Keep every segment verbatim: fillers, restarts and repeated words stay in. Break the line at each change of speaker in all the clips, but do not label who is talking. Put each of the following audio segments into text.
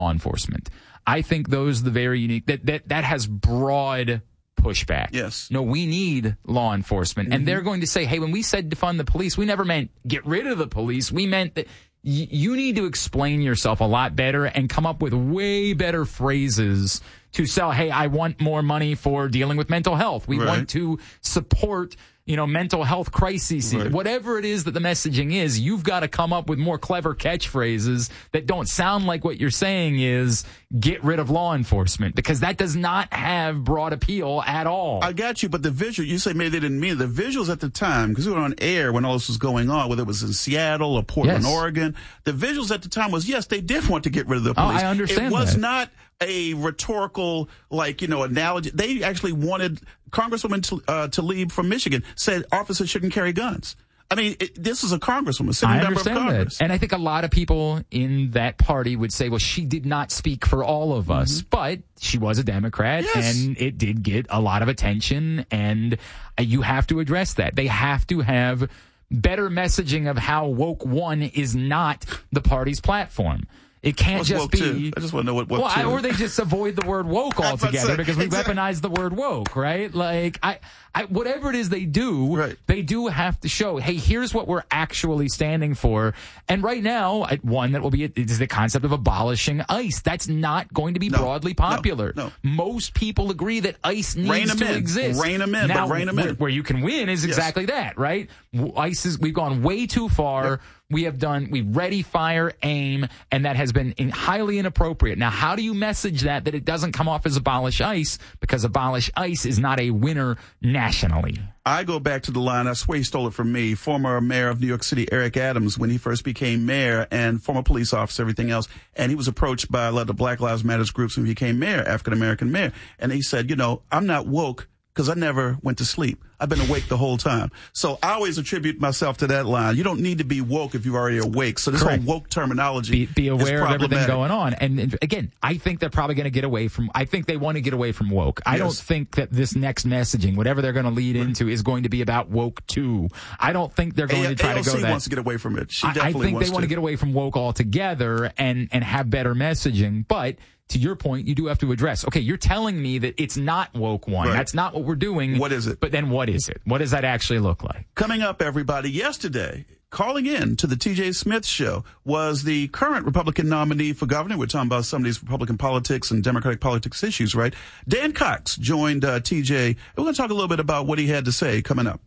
law enforcement. I think those are the very unique, that, that, that has broad pushback.
Yes.
No, we need law enforcement. Mm-hmm. And they're going to say, hey, when we said defund the police, we never meant get rid of the police. We meant that y- you need to explain yourself a lot better and come up with way better phrases to sell, hey, I want more money for dealing with mental health. We
right.
want to support, you know, mental health crises.
Right.
Whatever it is that the messaging is, you've got to come up with more clever catchphrases that don't sound like what you're saying is get rid of law enforcement, because that does not have broad appeal at all.
I got you, but the visual, you say maybe they didn't mean it. The visuals at the time, because we were on air when all this was going on, whether it was in Seattle or Portland,
yes.
Oregon, the visuals at the time was, yes, they did want to get rid of the police.
Oh, I understand
It was
that.
not a rhetorical, like, you know, analogy. They actually wanted, Congresswoman uh, Tlaib from Michigan said officers shouldn't carry guns. I mean, it, this is a congresswoman, sitting
I
member of Congress.
That. And I think a lot of people in that party would say, well, she did not speak for all of us, mm-hmm. but she was a Democrat,
yes.
and it did get a lot of attention, and you have to address that. They have to have better messaging of how woke one is not the party's platform. It can't
What's
just
woke
be.
Two? I just want to know what woke
well,
two.
I, or they just avoid the word woke altogether because we
exactly.
weaponize the word woke, right? Like, I, I, whatever it is they do,
right.
they do have to show, hey, here's what we're actually standing for. And right now, one that will be is the concept of abolishing ICE. That's not going to be
no,
broadly popular.
No, no.
Most people agree that ICE needs
rein
to
in.
exist.
Rein them in,
now,
but rein them in.
Where you can win is
yes.
exactly that, right? ICE is, we've gone way too far.
Yep.
We have done, we ready, fire, aim, and that has been in, highly inappropriate. Now, how do you message that, that it doesn't come off as abolish ICE? Because abolish ICE is not a winner nationally.
I go back to the line, I swear he stole it from me, former mayor of New York City, Eric Adams, when he first became mayor, and former police officer, everything else. And he was approached by a lot of the Black Lives Matter groups when he became mayor, African-American mayor. And he said, you know, I'm not woke because I never went to sleep. I've been awake the whole time. So I always attribute myself to that line. You don't need to be woke if you're already awake. So this
Correct.
whole woke terminology
Be, be aware
is
of everything going on. And, and again, I think they're probably going to get away from, I think they want to get away from woke. I
yes.
don't think that this next messaging, whatever they're going to lead right. into, is going to be about woke too. I don't think they're going
A-
to try
A L C
to go that.
wants to get away from it. She
I,
definitely
I think
wants
they want to get away from woke altogether and, and have better messaging. But to your point, you do have to address, okay, you're telling me that it's not woke one.
Right.
That's not what we're doing.
What is it?
But then what is it? What does that actually look like?
Coming up, everybody, yesterday, calling in to the T J Smith Show was the current Republican nominee for governor. We're talking about some of these Republican politics and Democratic politics issues, right? Dan Cox joined uh, T J. We're going to talk a little bit about what he had to say coming up.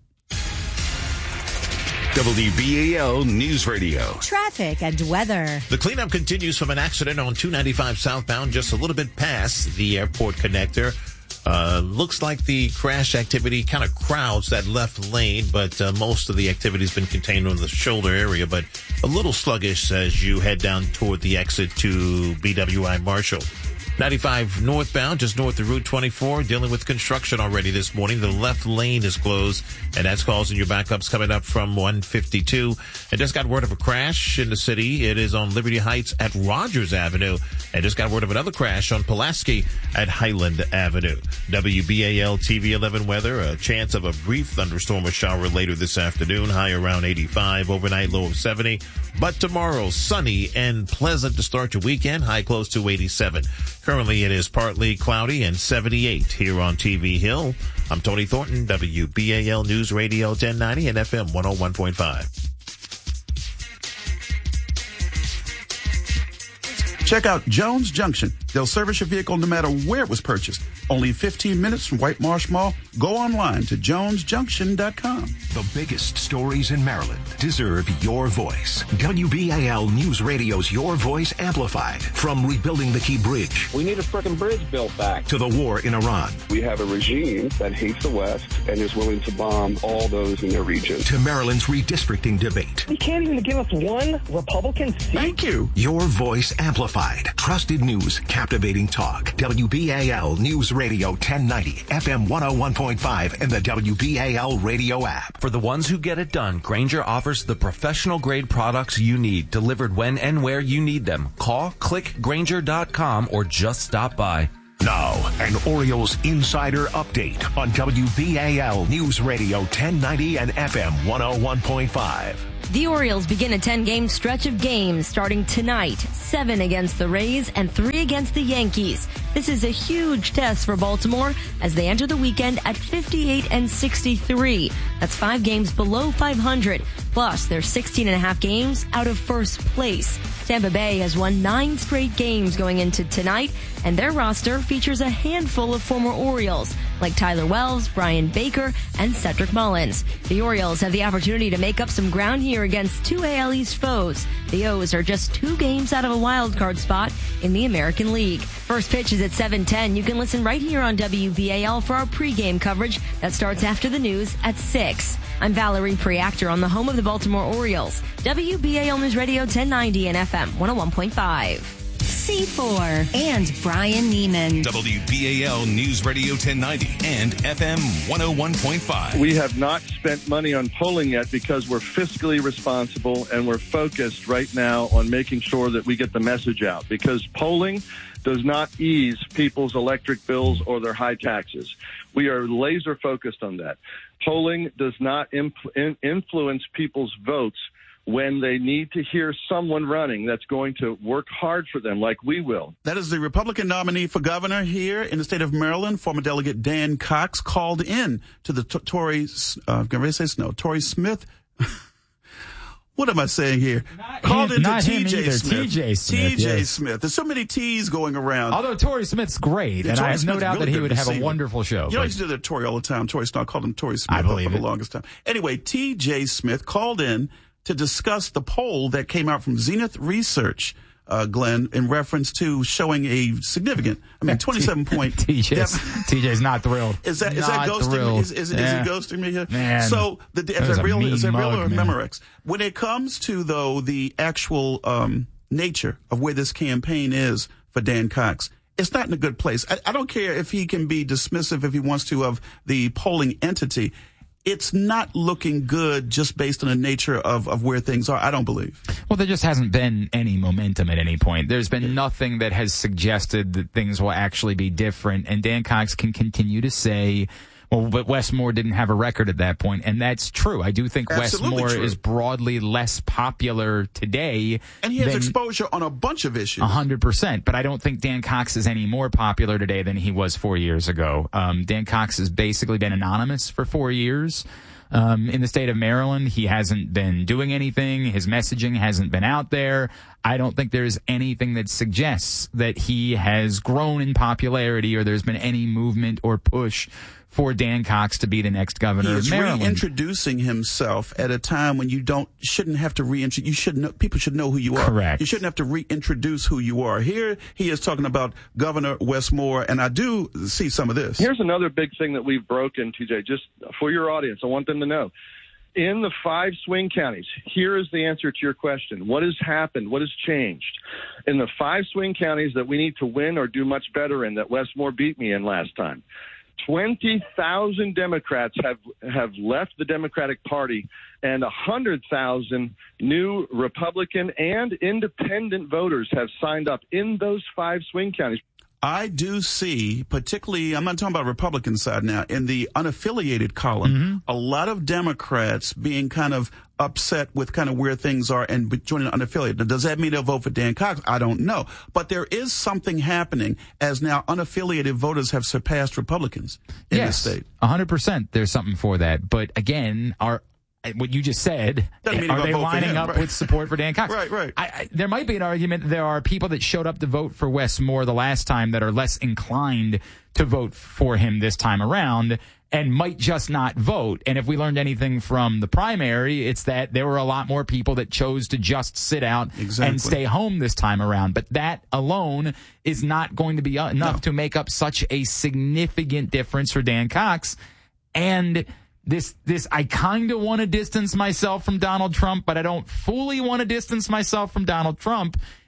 W B A L News Radio.
Traffic and weather.
The cleanup continues from an accident on two ninety-five southbound, just a little bit past the airport connector. Uh, looks like the crash activity kind of crowds that left lane, but uh, most of the activity has been contained on the shoulder area, but a little sluggish as you head down toward the exit to B W I Marshall. ninety-five northbound, just north of Route twenty-four, dealing with construction already this morning. The left lane is closed, and that's causing your backups coming up from one fifty-two. I just got word of a crash in the city. It is on Liberty Heights at Rogers Avenue. I just got word of another crash on Pulaski at Highland Avenue. W B A L T V eleven weather, a chance of a brief thunderstorm or shower later this afternoon, high around eighty-five, overnight low of seventy. But tomorrow, sunny and pleasant to start your weekend, high close to eighty-seven. Currently, it is partly cloudy and seventy-eight here on T V Hill. I'm Tony Thornton, W B A L News Radio ten ninety and F M one oh one point five.
Check out Jones Junction. They'll service your vehicle no matter where it was purchased. Only fifteen minutes from White Marsh Mall. Go online to jones junction dot com.
The biggest stories in Maryland deserve your voice. W B A L News Radio's Your Voice Amplified. From rebuilding the Key Bridge.
We need a frickin' bridge built back.
To the war in Iran.
We have a regime that hates the West and is willing to bomb all those in their region.
To Maryland's redistricting debate.
You can't even give us one Republican seat.
Thank you.
Your Voice Amplified. Trusted news, captivating talk. W B A L News Radio ten ninety, F M one oh one point five, and the W B A L radio app.
For the ones who get it done, Grainger offers the professional grade products you need, delivered when and where you need them. Call, click Grainger dot com, or just stop by.
Now, an Orioles Insider Update on W B A L News Radio ten ninety and F M one oh one point five.
The Orioles begin a ten-game stretch of games starting tonight, seven against the Rays and three against the Yankees. This is a huge test for Baltimore as they enter the weekend at fifty-eight and sixty-three. That's five games below five hundred. Plus, they're sixteen and a half games out of first place. Tampa Bay has won nine straight games going into tonight, and their roster features a handful of former Orioles, like Tyler Wells, Brian Baker, and Cedric Mullins. The Orioles have the opportunity to make up some ground here against two A L East foes. The O's are just two games out of a wild card spot in the American League. First pitch is at seven ten. You can listen right here on W B A L for our pregame coverage that starts after the news at six. I'm Valerie Preactor on the home of the Baltimore Orioles. W B A L News Radio ten ninety and F M one oh one point five.
C four and Brian Neiman.
W B A L News Radio ten ninety and F M one oh one point five.
We have not spent money on polling yet because we're fiscally responsible and we're focused right now on making sure that we get the message out, because polling does not ease people's electric bills or their high taxes. We are laser focused on that. Polling does not impl- in- influence people's votes when they need to hear someone running that's going to work hard for them like we will.
That is the Republican nominee for governor here in the state of Maryland. Former Delegate Dan Cox called in to the t- Tory, uh, I'm going to say Snow, Tory Smith. What am I saying here?
Not
Called
him,
into
not
T
him
J
either.
Smith.
T J Smith.
T J
yes.
Smith. There's so many T's going around.
Although Tory Smith's great,
Yeah,
and
Tory
I have no
Smith's
doubt
really
that he
good
would have a
receiver.
wonderful show.
You know,
but-
I used to do that to Tory all the time. Tory Snow called him Tory Smith
I believe
for
it.
the longest time. Anyway, T J Smith called in to discuss the poll that came out from Zenith Research, uh, Glenn, in reference to showing a significant, I mean, twenty-seven point.
T J's, T J's not thrilled.
Is that, is
Not
that ghosting
thrilled.
me? Is, is,
Yeah.
is he ghosting me here?
Man.
So, the, is
That was
that
a
real,
mean
is that real
mug,
or
man.
Memorex? When it comes to, though, the actual, um, nature of where this campaign is for Dan Cox, it's not in a good place. I, I don't care if he can be dismissive if he wants to of the polling entity. It's not looking good just based on the nature of, of where things are, I don't believe.
Well, there just hasn't been any momentum at any point. There's been nothing that has suggested that things will actually be different. And Dan Cox can continue to say, well, but Wes Moore didn't have a record at that point. And that's true. I do think
Absolutely
Wes Moore
true.
is broadly less popular today.
And he has
than
exposure on a bunch of issues.
A hundred percent. But I don't think Dan Cox is any more popular today than he was four years ago. Um, Dan Cox has basically been anonymous for four years. Um, in the state of Maryland, he hasn't been doing anything. His messaging hasn't been out there. I don't think there's anything that suggests that he has grown in popularity or there's been any movement or push for Dan Cox to be the next governor
He
of
is
Maryland.
reintroducing himself at a time when you don't shouldn't have to reintroduce. You should know, people should know who you are.
Correct.
You shouldn't have to reintroduce who you are. Here he is talking about Governor Wes Moore, and I do see some of this.
Here's another big thing that we've broken, T J, just for your audience. I want them to know. In the five swing counties, here is the answer to your question. What has happened? What has changed? In the five swing counties that we need to win or do much better in, that Wes Moore beat me in last time, twenty thousand Democrats have, have left the Democratic Party, and one hundred thousand new Republican and independent voters have signed up in those five swing counties.
I do see, particularly, I'm not talking about Republican side now, in the unaffiliated column,
Mm-hmm.
a lot of Democrats being kind of upset with kind of where things are and joining unaffiliated. Does that mean they'll vote for Dan Cox? I don't know. But there is something happening as now unaffiliated voters have surpassed Republicans in
yes,
the state.
one hundred percent there's something for that. But again, our what you just said,
Doesn't mean
are
you're
they
gonna vote for
lining
him,
up
right.
with support for Dan Cox?
Right, right.
I, I, there might be an argument that there are people that showed up to vote for Wes Moore the last time that are less inclined to vote for him this time around and might just not vote. And if we learned anything from the primary, it's that there were a lot more people that chose to just sit out
Exactly.
and stay home this time around. But that alone is not going to be enough
No.
to make up such a significant difference for Dan Cox. And This, this, I kind of want to distance myself from Donald Trump, but I don't fully want to distance myself from Donald Trump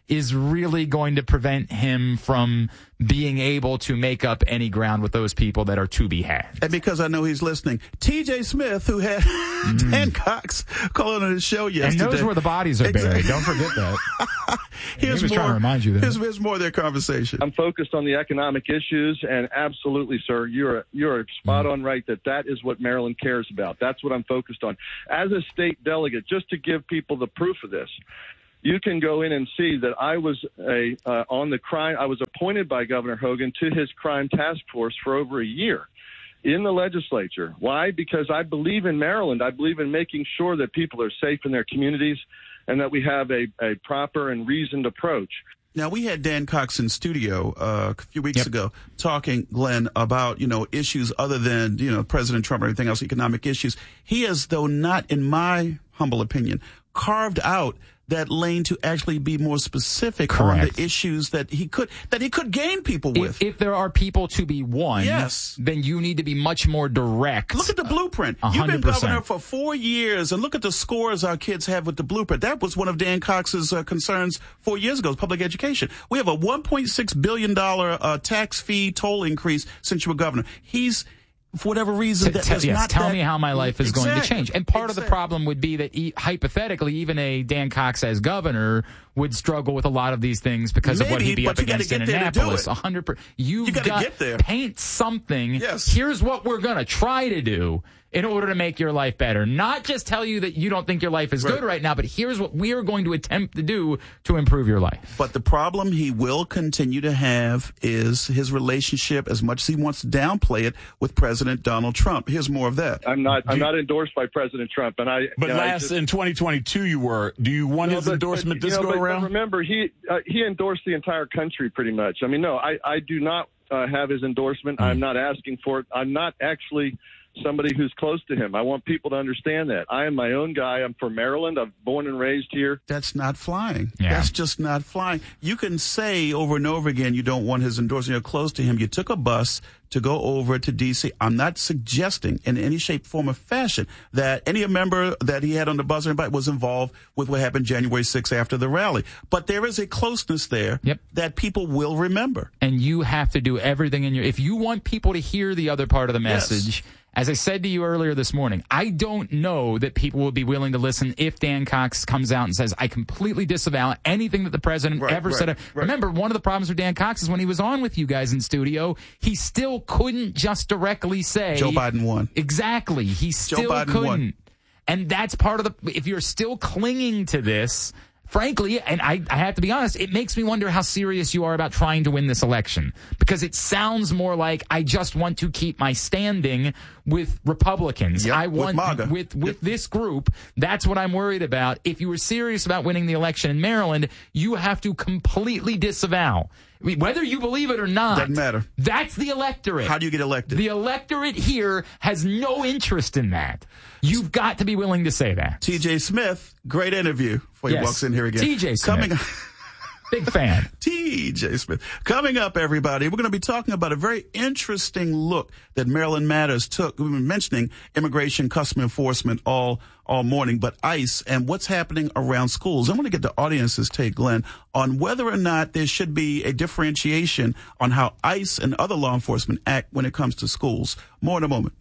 is really going to prevent him from being able to make up any ground with those people that are to be had.
And because I know he's listening, T J Smith, who had mm. Dan Cox calling on his show yesterday.
And knows where the bodies are
exactly.
buried. Don't forget that.
Here's
he was
more,
trying to remind you that.
Here's, here's more of their conversation.
I'm focused on the economic issues, and absolutely, sir, you're you're spot on right that that is what Maryland cares about. That's what I'm focused on. As a state delegate, just to give people the proof of this, you can go in and see that I was a uh, on the crime. I was appointed by Governor Hogan to his crime task force for over a year in the legislature. Why? Because I believe in Maryland. I believe in making sure that people are safe in their communities and that we have a, a proper and reasoned approach.
Now, we had Dan Cox in studio uh, a few weeks
yep.
ago talking, Glenn, about, you know, issues other than, you know, President Trump and everything else, economic issues. He has, though not in my humble opinion, carved out that lane to actually be more specific
Correct.
on the issues that he could that he could gain people with.
If, if there are people to be won,
yes.
then you need to be much more direct.
Look at the blueprint.
one hundred percent.
You've been governor for four years, and look at the scores our kids have with the blueprint. That was one of Dan Cox's uh, concerns four years ago, public education. We have a one point six billion dollars uh, tax fee toll increase since you were governor. He's for whatever reason, that
T-
is
yes,
not
tell
that,
me how my life is
exactly,
going to change. And part
exactly.
of the problem would be that e- hypothetically, even a Dan Cox as governor would struggle with a lot of these things because
Maybe,
of what he'd be
but
up
you
against
gotta
in
get there to do
Annapolis.
it.
one hundred percent. You've
You gotta
got
get there.
paint something.
Yes.
Here's what we're going to try to do in order to make your life better. Not just tell you that you don't think your life is
Right.
good right now, but here's what we are going to attempt to do to improve your life.
But the problem he will continue to have is his relationship, as much as he wants to downplay it, with President Donald Trump. Here's more of that.
I'm not. I'm not endorsed by President Trump, and I.
But
you know, I
last
just,
in twenty twenty-two, you were. Do you want
no,
his
but,
endorsement
but,
this
you know,
go
but,
around?
But remember, he uh, he endorsed the entire country pretty much. I mean, no, I I do not uh, have his endorsement.
Mm.
I'm not asking for it. I'm not actually somebody who's close to him. I want people to understand that. I am my own guy. I'm from Maryland. I'm born and raised here.
That's not flying.
Yeah.
That's just not flying. You can say over and over again you don't want his endorsement. You're close to him. You took a bus to go over to D C. I'm not suggesting in any shape, form, or fashion that any member that he had on the bus or anybody was involved with what happened January sixth after the rally. But there is a closeness there
Yep.
that people will remember.
And you have to do everything in your, if you want people to hear the other part of the message,
Yes.
as I said to you earlier this morning, I don't know that people will be willing to listen if Dan Cox comes out and says, I completely disavow anything that the president
Right,
ever
right,
said.
right.
Remember, one of the problems with Dan Cox is when he was on with you guys in studio, he still couldn't just directly say
Joe Biden won.
Exactly. He still
Biden
couldn't.
won.
And that's part of the, if you're still clinging to this, frankly, and I, I have to be honest, it makes me wonder how serious you are about trying to win this election. Because it sounds more like I just want to keep my standing with Republicans.
Yep,
I
with
want
MAGA.
with, with
Yep.
this group. That's what I'm worried about. If you were serious about winning the election in Maryland, you have to completely disavow. I mean, whether you believe it or not.
Doesn't matter.
That's the electorate.
How do you get elected?
The electorate here has no interest in that. You've got to be willing to say that.
T J Smith, great interview before he
Yes.
walks in here again.
T J Smith.
Coming
Big fan.
T J Smith. Coming up, everybody, we're going to be talking about a very interesting look that Maryland Matters took. We've been mentioning immigration, custom enforcement all all morning, but ICE and what's happening around schools. I want to get the audience's take, Glenn, on whether or not there should be a differentiation on how ICE and other law enforcement act when it comes to schools. More in a moment.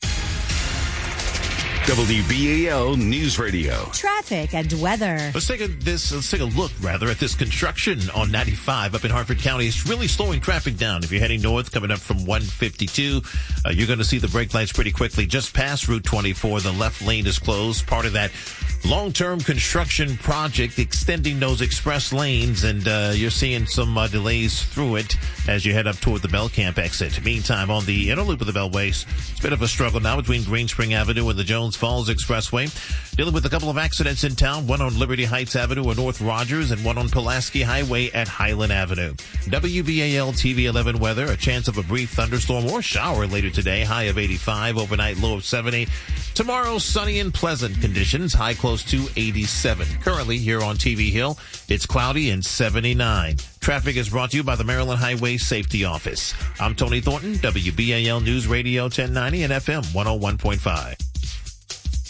W B A L News Radio.
Traffic and weather.
Let's take a this. Let's take a look, rather, at this construction on ninety-five up in Harford County. It's really slowing traffic down. If you're heading north, coming up from one fifty-two, uh, you're going to see the brake lights pretty quickly. Just past Route twenty-four, the left lane is closed. Part of that long-term construction project, extending those express lanes, and uh, you're seeing some uh, delays through it as you head up toward the Bellcamp exit. Meantime, on the inner loop of the Beltways, it's a bit of a struggle now between Green Spring Avenue and the Jones Falls Expressway. Dealing with a couple of accidents in town, one on Liberty Heights Avenue and North Rogers, and one on Pulaski Highway at Highland Avenue. W B A L T V eleven weather, a chance of a brief thunderstorm or shower later today, high of eighty-five, overnight low of seventy. Tomorrow, sunny and pleasant conditions, high close to eighty-seven. Currently, here on T V Hill, it's cloudy and seventy-nine. Traffic is brought to you by the Maryland Highway Safety Office. I'm Tony Thornton, W B A L News Radio ten ninety and F M one oh one point five.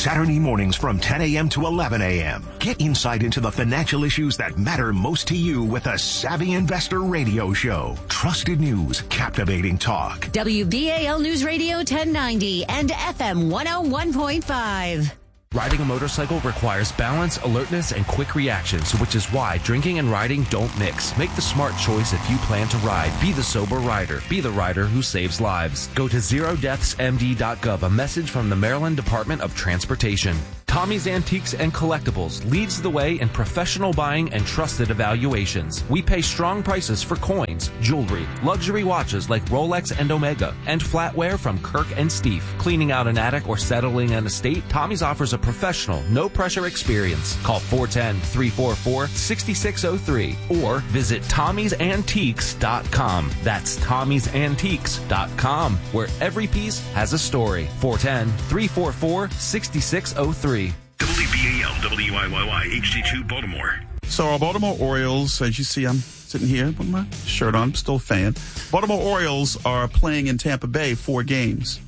Saturday mornings from ten a.m. to eleven a.m. Get insight into the financial issues that matter most to you with a Savvy Investor Radio Show. Trusted news, captivating talk.
W B A L News Radio ten ninety and F M one oh one point five.
Riding a motorcycle requires balance, alertness, and quick reactions, which is why drinking and riding don't mix. Make the smart choice if you plan to ride. Be the sober rider. Be the rider who saves lives. Go to zero deaths m d dot gov, a message from the Maryland Department of Transportation. Tommy's Antiques and Collectibles leads the way in professional buying and trusted evaluations. We pay strong prices for coins, jewelry, luxury watches like Rolex and Omega, and flatware from Kirk and Steve. Cleaning out an attic or settling an estate, Tommy's offers a professional, no-pressure experience. Call four one zero, three four four, six six zero three or visit tommys antiques dot com. That's tommys antiques dot com, where every piece has a story. four one zero, three four four, six six zero three.
W B A L W I Y Y H D two Baltimore.
So our Baltimore Orioles, as you see, I'm sitting here with my shirt on, I'm still a fan. Baltimore Orioles are playing in Tampa Bay four games.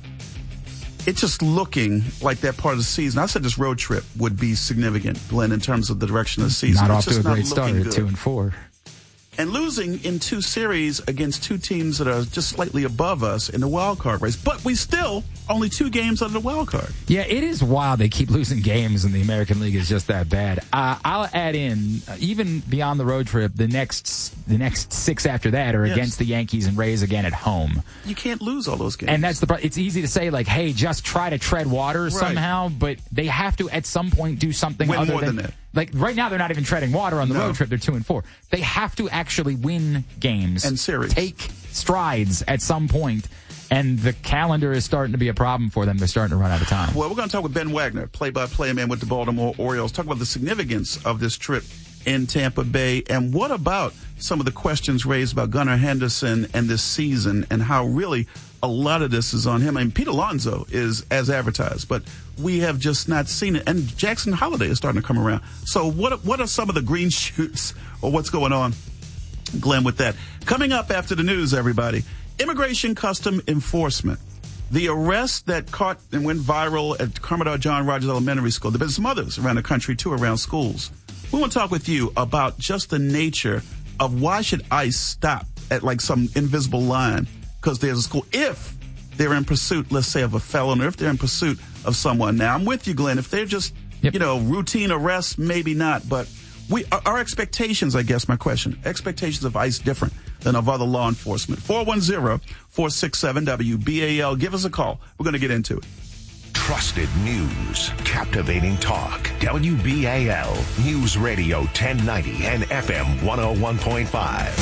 It's just looking like that part of the season. I said this road trip would be significant, Glenn, in terms of the direction of the season.
Not
it's
off
just
to a great
not
start at
good.
two and four.
And losing in two series against two teams that are just slightly above us in the wild card race. But we still only two games under the wild card.
Yeah, it is wild. They keep losing games, and the American League is just that bad. Uh, I'll add in, uh, even beyond the road trip, the next the next six after that are
Yes.
against the Yankees and Rays again at home.
You can't lose all those games.
And that's the pro- it's easy to say, like, hey, just try to tread water
Right.
somehow, but they have to at some point do something
Win
other
more
than,
than that.
Like, right now, they're not even treading water on the
No.
road trip. They're two and four. They have to actually win games.
And series.
Take strides at some point, and the calendar is starting to be a problem for them. They're starting to run out of time.
Well, we're going to talk with Ben Wagner, play-by-play man with the Baltimore Orioles. Talk about the significance of this trip in Tampa Bay, and what about some of the questions raised about Gunnar Henderson and this season, and how really a lot of this is on him. I mean, Pete Alonso is as advertised, but we have just not seen it. And Jackson Holiday is starting to come around. So what what are some of the green shoots, or what's going on, Glenn, with that? Coming up after the news, everybody, Immigration Custom Enforcement. The arrest that caught and went viral at Commodore John Rogers Elementary School. There have been some others around the country, too, around schools. We want to talk with you about just the nature of why should ICE stop at like some invisible line because there's a school, if they're in pursuit, let's say, of a felon, or if they're in pursuit of someone. Now, I'm with you, Glenn. If they're just, yep. you know, routine arrests, maybe not. But we, our expectations, I guess, my question, expectations of ICE different than of other law enforcement. four one zero, four six seven, W B A L. Give us a call. We're going to get into it.
Trusted news, captivating talk. W B A L News Radio ten ninety and F M one oh one point five.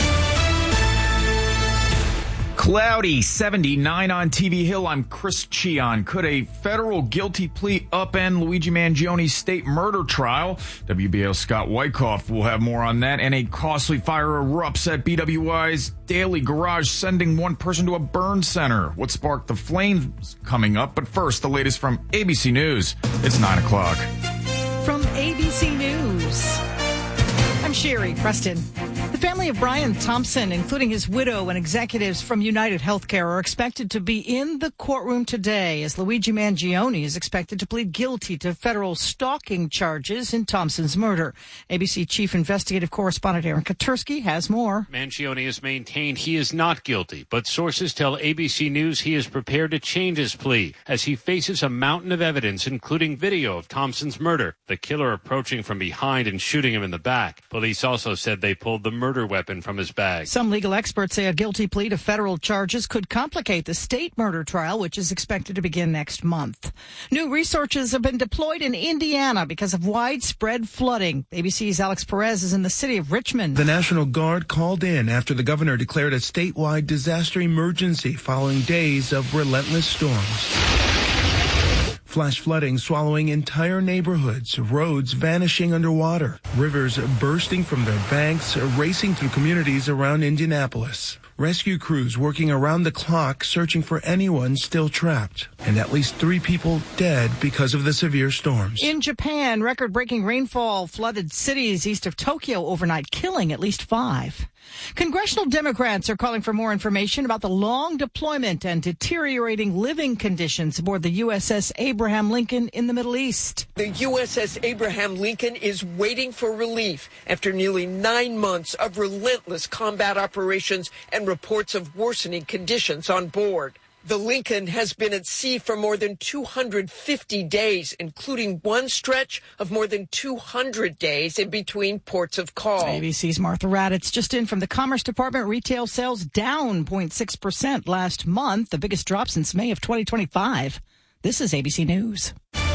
Cloudy, seventy-nine on T V Hill. I'm Chris Cheon. Could a federal guilty plea upend Luigi Mangioni's state murder trial? W B A L's Scott Wyckoff will have more on that. And a costly fire erupts at B W I's Daily Garage, sending one person to a burn center. What sparked the flames coming up? But first, the latest from A B C News. It's nine o'clock.
From A B C News, I'm Sherry Preston. The family of Brian Thompson, including his widow and executives from United Healthcare, are expected to be in the courtroom today as Luigi Mangioni is expected to plead guilty to federal stalking charges in Thompson's murder. A B C Chief Investigative Correspondent Aaron Katursky has more.
Mangioni has maintained he is not guilty, but sources tell A B C News he is prepared to change his plea as he faces a mountain of evidence, including video of Thompson's murder, the killer approaching from behind and shooting him in the back. Police also said they pulled the murder weapon from his bag.
Some legal experts say a guilty plea to federal charges could complicate the state murder trial, which is expected to begin next month. New researchers have been deployed in Indiana because of widespread flooding. A B C's Alex Perez is in the city of Richmond.
The National Guard called in after the governor declared a statewide disaster emergency following days of relentless storms. Flash flooding swallowing entire neighborhoods, roads vanishing underwater, rivers bursting from their banks, racing through communities around Indianapolis. Rescue crews working around the clock searching for anyone still trapped. And at least three people dead because of the severe storms.
In Japan, record-breaking rainfall flooded cities east of Tokyo overnight, killing at least five. Congressional Democrats are calling for more information about the long deployment and deteriorating living conditions aboard the U S S Abraham Lincoln in the Middle East.
The U S S Abraham Lincoln is waiting for relief after nearly nine months of relentless combat operations and reports of worsening conditions on board. The Lincoln has been at sea for more than two hundred fifty days, including one stretch of more than two hundred days in between ports of call.
A B C's Martha Raddatz just in from the Commerce Department. Retail sales down zero point six percent last month, the biggest drop since May of twenty twenty-five. This is A B C News.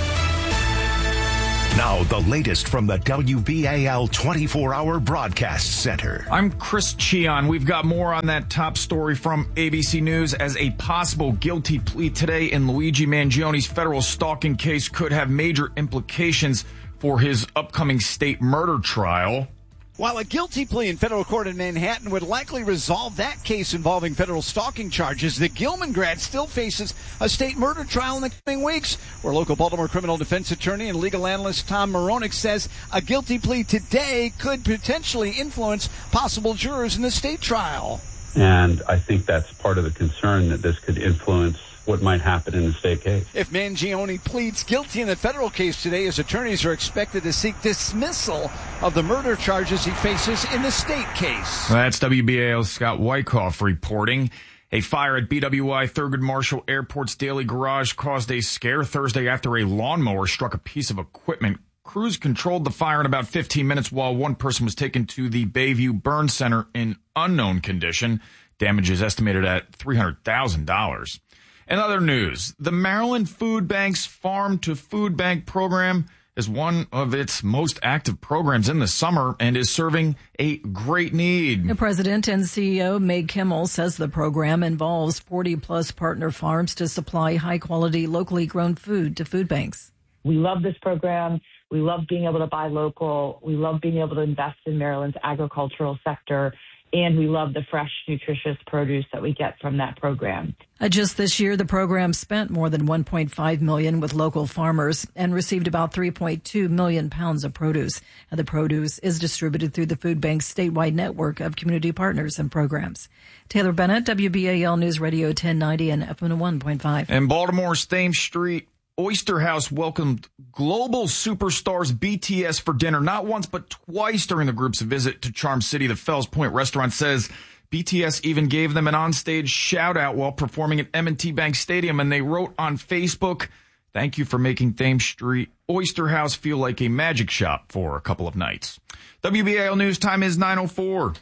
Now, the latest from the W B A L twenty-four hour Broadcast Center.
I'm Chris Cheon. We've got more on that top story from A B C News as a possible guilty plea today in Luigi Mangioni's federal stalking case could have major implications for his upcoming state murder trial.
While a guilty plea in federal court in Manhattan would likely resolve that case involving federal stalking charges, the Gilman grad still faces a state murder trial in the coming weeks, where local Baltimore criminal defense attorney and legal analyst Tom Moronic says a guilty plea today could potentially influence possible jurors in the state trial.
And I think that's part of the concern, that this could influence what might happen in the state case.
If Mangione pleads guilty in the federal case today, his attorneys are expected to seek dismissal of the murder charges he faces in the state case.
That's W B A L's Scott Wyckoff reporting. A fire at B W I Thurgood Marshall Airport's Daily Garage caused a scare Thursday after a lawnmower struck a piece of equipment. Crews controlled the fire in about fifteen minutes while one person was taken to the Bayview Burn Center in unknown condition. Damage is estimated at three hundred thousand dollars. In other news, the Maryland Food Bank's Farm to Food Bank program is one of its most active programs in the summer and is serving a great need.
The president and C E O, Meg Kimmel, says the program involves forty plus partner farms to supply high-quality, locally grown food to food banks.
We love this program. We love being able to buy local. We love being able to invest in Maryland's agricultural sector. And we love the fresh, nutritious produce that we get from that program.
Uh, just this year, the program spent more than one point five million dollars with local farmers and received about three point two million pounds of produce. Uh, the produce is distributed through the food bank's statewide network of community partners and programs. Taylor Bennett, W B A L News Radio ten ninety and F one oh one point five.
In Baltimore's Thames Street, Oyster House welcomed global superstars B T S for dinner, not once but twice during the group's visit to Charm City. The Fells Point restaurant says B T S even gave them an onstage shout-out while performing at M and T Bank Stadium, and they wrote on Facebook, "Thank you for making Thames Street Oyster House feel like a magic shop for a couple of nights." W B A L News time is nine oh four.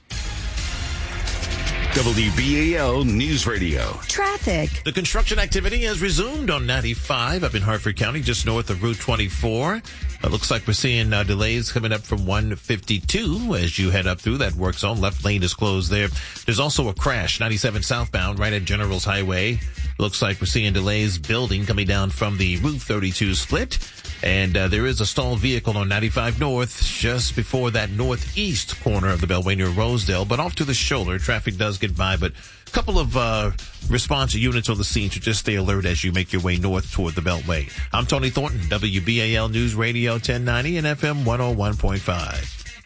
W B A L News Radio.
Traffic.
The construction activity has resumed on ninety-five up in Hartford County, just north of Route twenty-four. It looks like we're seeing uh, delays coming up from one fifty-two as you head up through that work zone. Left lane is closed there. There's also a crash, ninety-seven southbound, right at General's Highway. Looks like we're seeing delays building coming down from the Route thirty-two split. And uh, there is a stalled vehicle on ninety-five North just before that northeast corner of the Beltway near Rosedale. But off to the shoulder, traffic does get by. But a couple of uh response units on the scene, so just stay alert as you make your way north toward the Beltway. I'm Tony Thornton, W B A L News Radio ten ninety and F M one oh one point five.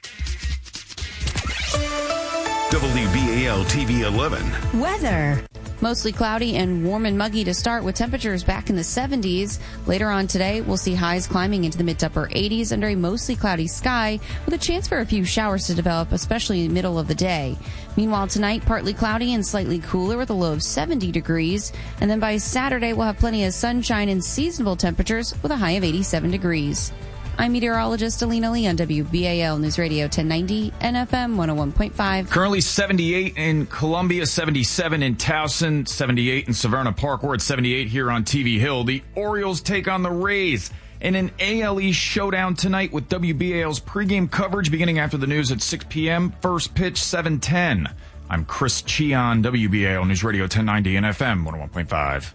W B A L T V eleven.
Weather. Mostly cloudy and warm and muggy to start with temperatures back in the seventies. Later on today, we'll see highs climbing into the mid to upper eighties under a mostly cloudy sky with a chance for a few showers to develop, especially in the middle of the day. Meanwhile, tonight, partly cloudy and slightly cooler with a low of seventy degrees. And then by Saturday, we'll have plenty of sunshine and seasonable temperatures with a high of eighty-seven degrees. I'm meteorologist Alina Lee on W B A L News Radio ten ninety and F M one oh one point five.
Currently seventy-eight in Columbia, seventy-seven in Towson, seventy-eight in Severna Park. We're at seventy-eight here on T V Hill. The Orioles take on the Rays in an A L East showdown tonight with W B A L's pregame coverage beginning after the news at six p.m. First pitch, seven ten. I'm Chris Cheon, W B A L News Radio ten ninety and F M one oh one point five.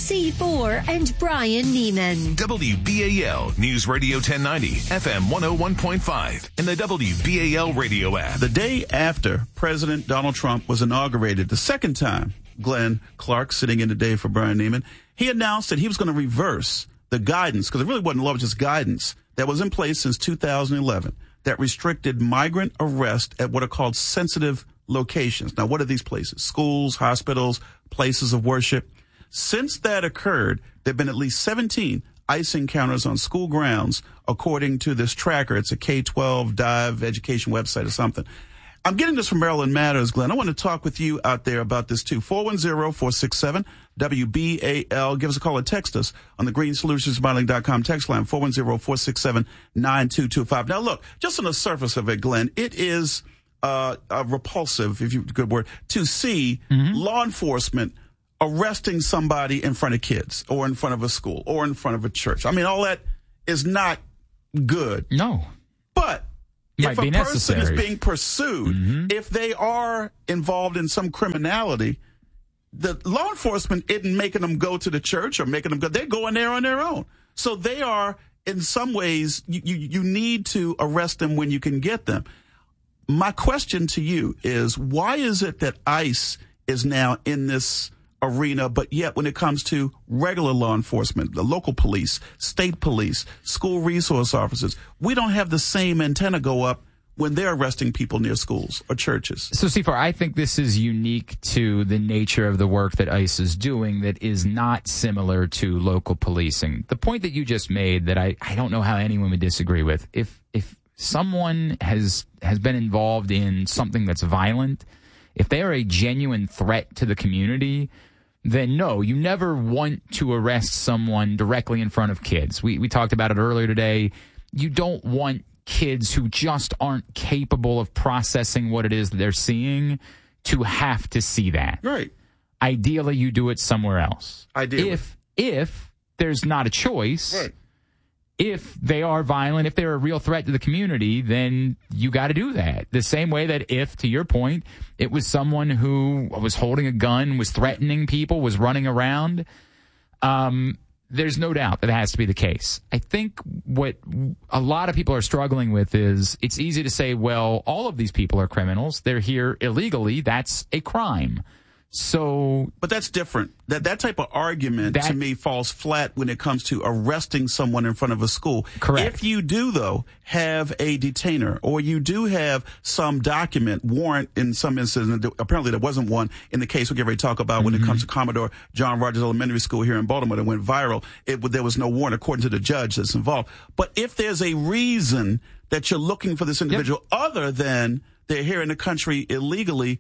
C four and Brian Neiman.
W B A L News Radio ten ninety, F M one oh one point five, and the W B A L radio app.
The day after President Donald Trump was inaugurated the second time, Glenn Clark sitting in today for Brian Neiman, he announced that he was going to reverse the guidance, because it really wasn't law, it was just guidance that was in place since two thousand eleven that restricted migrant arrest at what are called sensitive locations. Now, what are these places? Schools, hospitals, places of worship. Since that occurred, there have been at least seventeen ICE encounters on school grounds, according to this tracker. It's a K twelve dive education website or something. I'm getting this from Maryland Matters, Glenn. I want to talk with you out there about this too. four one zero, four six seven, W B A L. Give us a call or text us on the green solutions modeling dot com text line, four one zero, four six seven, nine two two five. Now, look, just on the surface of it, Glenn, it is uh, uh repulsive, if you good word, to see mm-hmm. law enforcement arresting somebody in front of kids or in front of a school or in front of a church. I mean, all that is not good.
No.
But
Might
if a
be
person
necessary.
is being pursued,
mm-hmm.
if they are involved in some criminality, the law enforcement isn't making them go to the church or making them go. They're going there on their own. So they are, in some ways, you, you, you need to arrest them when you can get them. My question to you is, why is it that ICE is now in this arena, but yet when it comes to regular law enforcement, the local police, state police, school resource officers, we don't have the same antenna go up when they're arresting people near schools or churches?
So, C four, I think this is unique to the nature of the work that ICE is doing that is not similar to local policing. The point that you just made that I, I don't know how anyone would disagree with. If if someone has has been involved in something that's violent, if they are a genuine threat to the community, then no, you never want to arrest someone directly in front of kids. We we talked about it earlier today. You don't want kids who just aren't capable of processing what it is that they're seeing to have to see that.
Right.
Ideally, you do it somewhere else.
Ideally.
If, if there's not a choice,
right.
if they are violent, if they're a real threat to the community, then you got to do that. The same way that if, to your point, it was someone who was holding a gun, was threatening people, was running around, um, there's no doubt that it has to be the case. I think what a lot of people are struggling with is it's easy to say, well, all of these people are criminals. They're here illegally. That's a crime. So,
but that's different. That that type of argument
that,
to me falls flat when it comes to arresting someone in front of a school.
Correct.
If you do, though, have a detainer or you do have some document, warrant in some instances, apparently there wasn't one in the case we're getting ready to talk about mm-hmm. when it comes to Commodore John Rogers Elementary School here in Baltimore that went viral. It, there was no warrant according to the judge that's involved. But if there's a reason that you're looking for this individual yep. other than they're here in the country illegally,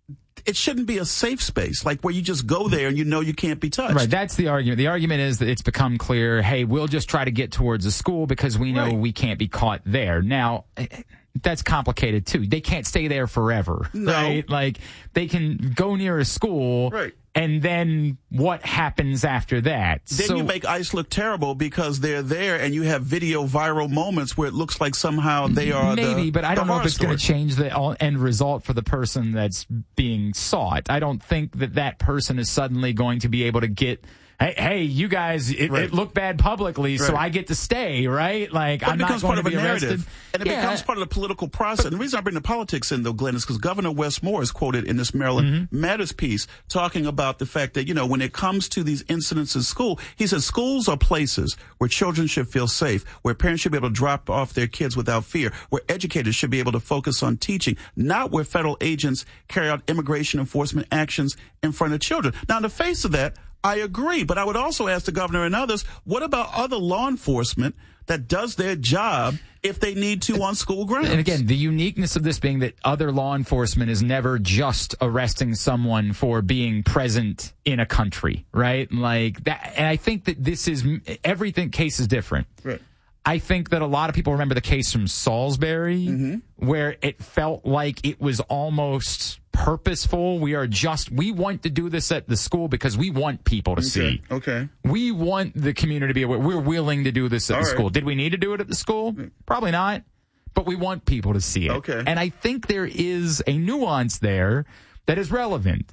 it shouldn't be a safe space, like where you just go there and you know you can't be touched.
Right, that's the argument. The argument is that it's become clear, hey, we'll just try to get towards a school because we know right. we can't be caught there. Now, that's complicated, too. They can't stay there forever,
no.
right? Like, they can go near a school,
right.
and then what happens after that?
Then
so,
you make ICE look terrible because they're there and you have video viral moments where it looks like somehow they are
maybe,
the,
but I don't know if it's going to change the end result for the person that's being sought. I don't think that that person is suddenly going to be able to get, hey, hey, you guys, it,
right.
it looked bad publicly,
right.
so I get to stay, right? Like,
but
I'm
it becomes
not going
part
to
of
be
a
arrested.
narrative, and it
yeah.
becomes part of the political process. But, and the reason I bring the politics in, though, Glenn, is because Governor Wes Moore is quoted in this Maryland
mm-hmm.
Matters piece talking about the fact that, you know, when it comes to these incidents in school, he says schools are places where children should feel safe, where parents should be able to drop off their kids without fear, where educators should be able to focus on teaching, not where federal agents carry out immigration enforcement actions in front of children. Now, in the face of that, I agree, but I would also ask the governor and others, what about other law enforcement that does their job if they need to on school grounds?
And again, the uniqueness of this being that other law enforcement is never just arresting someone for being present in a country, right? Like that. And I think that this is, everything case is different.
Right.
I think that a lot of people remember the case from Salisbury,
mm-hmm.
where it felt like it was almost purposeful. We are just, we want to do this at the school because we want people to
okay.
see.
Okay.
We want the community to be aware. We're willing to do this at
All
the
right.
school. Did we need to do it at the school? Probably not. But we want people to see it.
Okay.
And I think there is a nuance there that is relevant.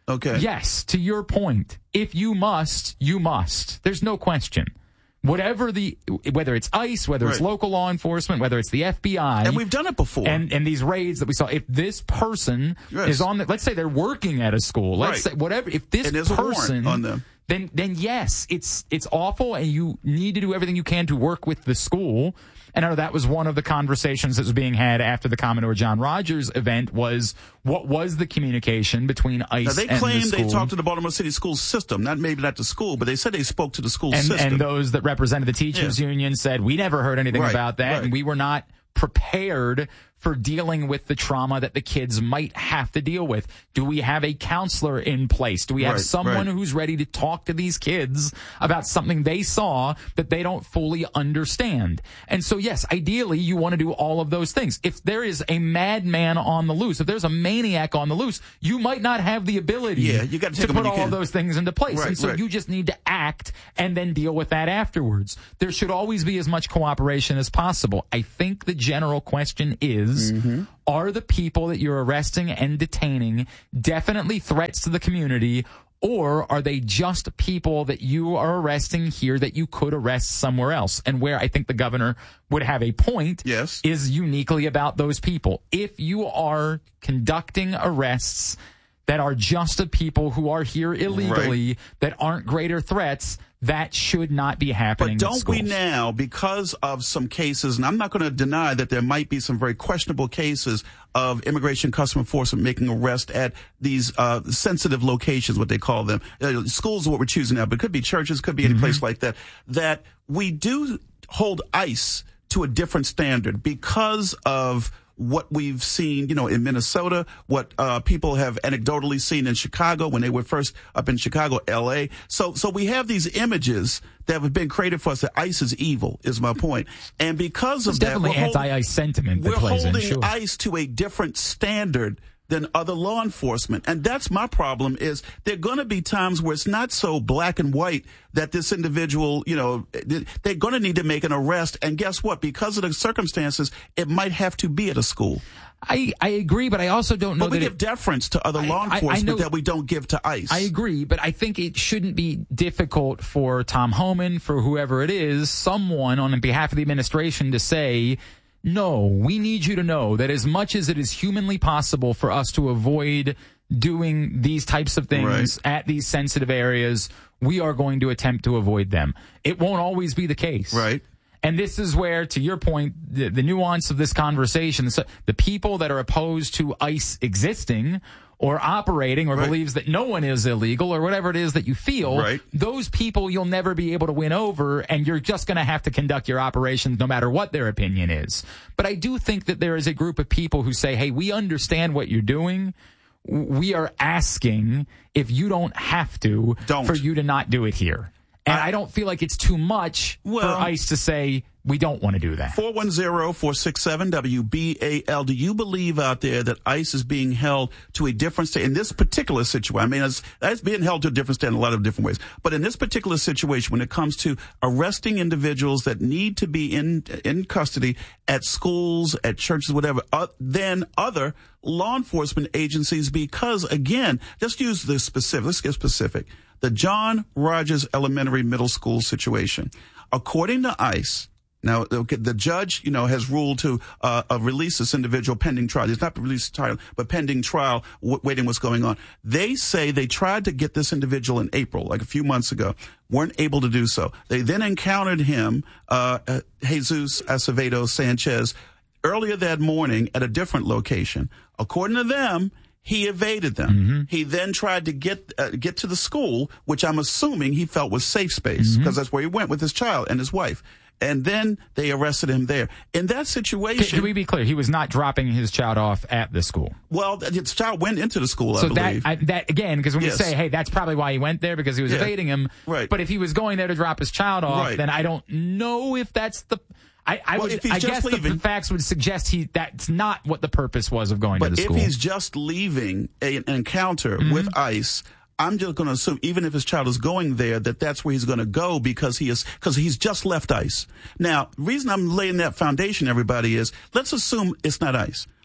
Okay.
Yes, to your point, if you must, you must. There's no question. Whatever the, whether it's ICE, whether it's
Right.
local law enforcement, whether it's the F B I.
And we've done it before.
And, and these raids that we saw, if this person
Yes.
is on the, let's say they're working at a school, let's
Right.
say whatever, if this
And there's a warrant
person
on them.
then then yes, it's it's awful, and you need to do everything you can to work with the school. And I know that was one of the conversations that was being had after the Commodore John Rogers event was what was the communication between ICE
Now, they
and
claim
the school.
they talked to the Baltimore City school system, not maybe not the school, but they said they spoke to the school
and,
system.
and those that represented the teachers
Yeah.
union said, we never heard anything
Right,
about that,
right.
and we were not prepared for dealing with the trauma that the kids might have to deal with. Do we have a counselor in place? Do we have
Right,
someone
right.
who's ready to talk to these kids about something they saw that they don't fully understand? And so, yes, ideally, you want to do all of those things. If there is a madman on the loose, if there's a maniac on the loose, you might not have the ability
Yeah, you gotta take
to
them when
put
you
all
can.
those things into place.
Right,
and so
right.
you just need to act and then deal with that afterwards. There should always be as much cooperation as possible. I think the general question is,
Mm-hmm.
are the people that you're arresting and detaining definitely threats to the community, or are they just people that you are arresting here that you could arrest somewhere else? And where I think the governor would have a point
Yes.
is uniquely about those people. If you are conducting arrests that are just of people who are here illegally, that aren't greater threats, that should not be happening.
But
in
don't we
schools.
now, because of some cases, and I'm not going to deny that there might be some very questionable cases of Immigration Customs Enforcement making arrests at these uh, sensitive locations, what they call them. Uh, schools is what we're choosing now, but it could be churches, could be any place like that, that we do hold ICE to a different standard because of what we've seen, you know, in Minnesota, what uh, people have anecdotally seen in Chicago when they were first up in Chicago, L A. So, so we have these images that have been created for us that ICE is evil, is my point. And because
There's
of that,
definitely
we're hold-
anti-ICE sentiment that
we're
plays in,
holding
sure.
ICE to a different standard than other law enforcement. And that's my problem is there are going to be times where it's not so black and white that this individual, you know, they're going to need to make an arrest. And guess what? Because of the circumstances, it might have to be at a school.
I, I agree, but I also don't know
But we
that
give
it,
deference to other law
I- I
enforcement
know-
that we don't give to ICE.
I agree, but I think it shouldn't be difficult for Tom Homan, for whoever it is, someone on behalf of the administration to say, no, we need you to know that as much as it is humanly possible for us to avoid doing these types of things at these sensitive areas, we are going to attempt to avoid them. It won't always be the case.
Right.
And this is where, to your point, the, the nuance of this conversation, so the people that are opposed to ICE existing or operating or
Right.
believes that no one is illegal or whatever it is that you feel,
Right.
those people you'll never be able to win over, and you're just going to have to conduct your operations no matter what their opinion is. But I do think that there is a group of people who say, hey, we understand what you're doing. We are asking if you don't have to
Don't.
for you to not do it here. And I, I don't feel like it's too much
Well-
for ICE to say we don't want to do that.
four one zero, four six seven, W B A L. Do you believe out there that ICE is being held to a different standard in this particular situation? I mean, it's, it's being held to a different standard in a lot of different ways. But in this particular situation, when it comes to arresting individuals that need to be in in custody at schools, at churches, whatever, uh, than other law enforcement agencies, because again, just use this specific. Let's get specific. The John Rogers Elementary Middle School situation, according to ICE. Now, okay, the judge, you know, has ruled to uh, uh, release this individual pending trial. It's not released trial, but pending trial, w- waiting what's going on. They say they tried to get this individual in April, like a few months ago, weren't able to do so. They then encountered him, uh, uh, Jesus Acevedo Sanchez, earlier that morning at a different location. According to them, he evaded them.
Mm-hmm.
He then tried to get uh, get to the school, which I'm assuming he felt was safe space, because
Mm-hmm.
that's where he went with his child and his wife. And then they arrested him there. In that
Can,
situation,
can we be clear? He was not dropping his child off at the school.
well, his child went into the school, I
So
believe.
that, I, that again, because when
Yes.
you say, hey, that's probably why he went there, because he was
Yeah.
evading him.
Right.
But if he was going there to drop his child off,
Right.
then I don't know if that's the... I, I,
Well,
would,
if he's
I
just
guess the,
leaving-
the facts would suggest he that's not what the purpose was of going
but
to the
if
school.
he's just leaving a, an encounter
Mm-hmm.
with ICE, I'm just going to assume, even if his child is going there, that that's where he's going to go because he is because he's just left ICE. Now, the reason I'm laying that foundation, everybody, is let's assume it's not ICE.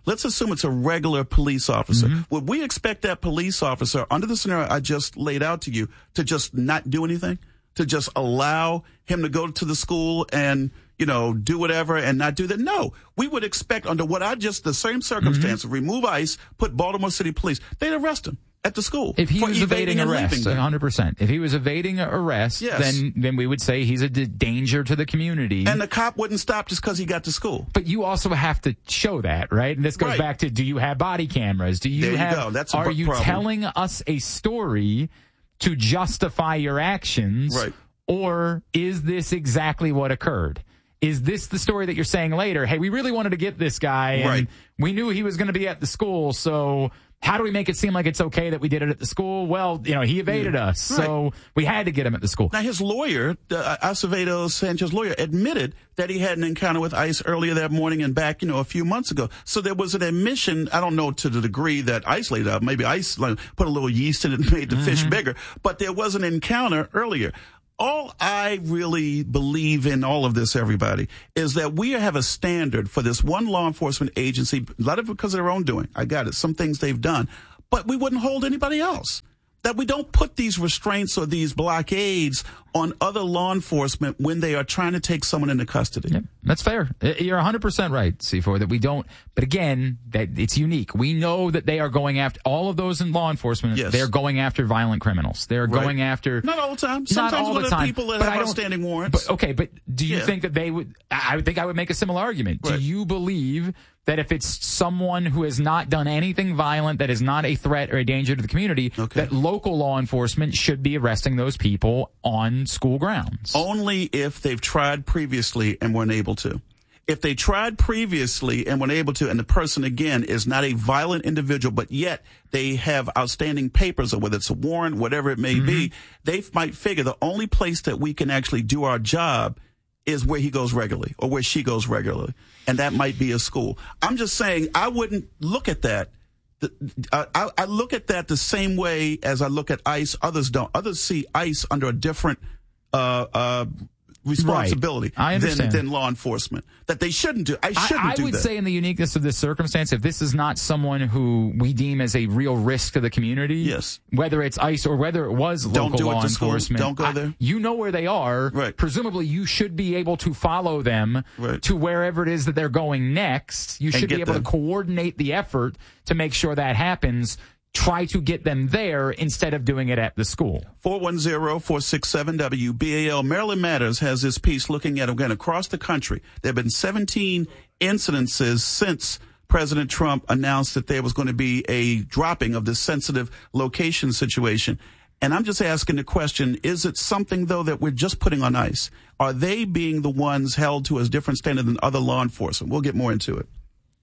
Let's assume it's a regular police officer. Mm-hmm. Would we expect that police officer, under the scenario I just laid out to you, to just not do anything? To just allow him to go to the school and, you know, do whatever and not do that? No. We would expect, under what I just, the same circumstance, mm-hmm. remove ICE, put Baltimore City Police, they'd arrest him at the school.
If he was evading, evading arrest, one hundred percent. If he was evading arrest,
yes.
then then we would say he's a d- danger to the community.
And the cop wouldn't stop just because he got to school.
But you also have to show that, right? And this goes
right.
back to, do you have body cameras? Do you
there
have,
you go. That's a
are
b-
you
problem.
telling us a story to justify your actions?
Right.
Or is this exactly what occurred? Is this the story that you're saying later? Hey, we really wanted to get this guy, and
right.
we knew he was going to be at the school, so how do we make it seem like it's okay that we did it at the school? Well, you know, he evaded
yeah.
us,
right.
so we had to get him at the school.
Now, his lawyer, uh, Acevedo Sanchez lawyer, admitted that he had an encounter with ICE earlier that morning and back, you know, a few months ago. So there was an admission, I don't know to the degree that ICE laid out. Maybe ICE like, put a little yeast in it and made the mm-hmm. fish bigger. But there was an encounter earlier. All I really believe in all of this, everybody, is that we have a standard for this one law enforcement agency, a lot of it because of their own doing. I got it. Some things they've done, but we wouldn't hold anybody else. That we don't put these restraints or these blockades on other law enforcement when they are trying to take someone into custody.
Yep, that's fair. You're one hundred percent right, C four, that we don't. But again, that it's unique. We know that they are going after all of those in law enforcement.
Yes.
They're going after violent criminals. They're
right.
going after.
Not all the time.
Not
Sometimes
all
with
the time.
people that
but
have
I don't,
outstanding warrants.
But, okay, but do you
yeah.
think that they would? I would think I would make a similar argument.
Right.
Do you believe that if it's someone who has not done anything violent, that is not a threat or a danger to the community,
okay.
that local law enforcement should be arresting those people on school grounds?
Only if they've tried previously and weren't able to. If they tried previously and weren't able to, and the person, again, is not a violent individual, but yet they have outstanding papers, or whether it's a warrant, whatever it may mm-hmm. be, they might figure the only place that we can actually do our job is where he goes regularly or where she goes regularly. And that might be a school. I'm just saying I wouldn't look at that. I, I look at that the same way as I look at ICE. Others don't. Others see ICE under a different uh, uh, responsibility
right.
than, than law enforcement. That they shouldn't do. I shouldn't
I, I
do
would
that.
say in the uniqueness of this circumstance, if this is not someone who we deem as a real risk to the community,
yes.
whether it's ICE or whether it was
don't
local
do
law
it to
enforcement,
school. Don't go
I,
there.
you know where they are.
Right.
Presumably, you should be able to follow them
right.
to wherever it is that they're going next. You
and
should be able
them.
to coordinate the effort to make sure that happens. Try to get them there instead of doing it at the school.
four one zero, four six seven, W B A L. Maryland Matters has this piece looking at, again, across the country. There have been seventeen incidences since President Trump announced that there was going to be a dropping of this sensitive location situation. And I'm just asking the question, is it something, though, that we're just putting on ice? Are they being the ones held to a different standard than other law enforcement? We'll get more into it.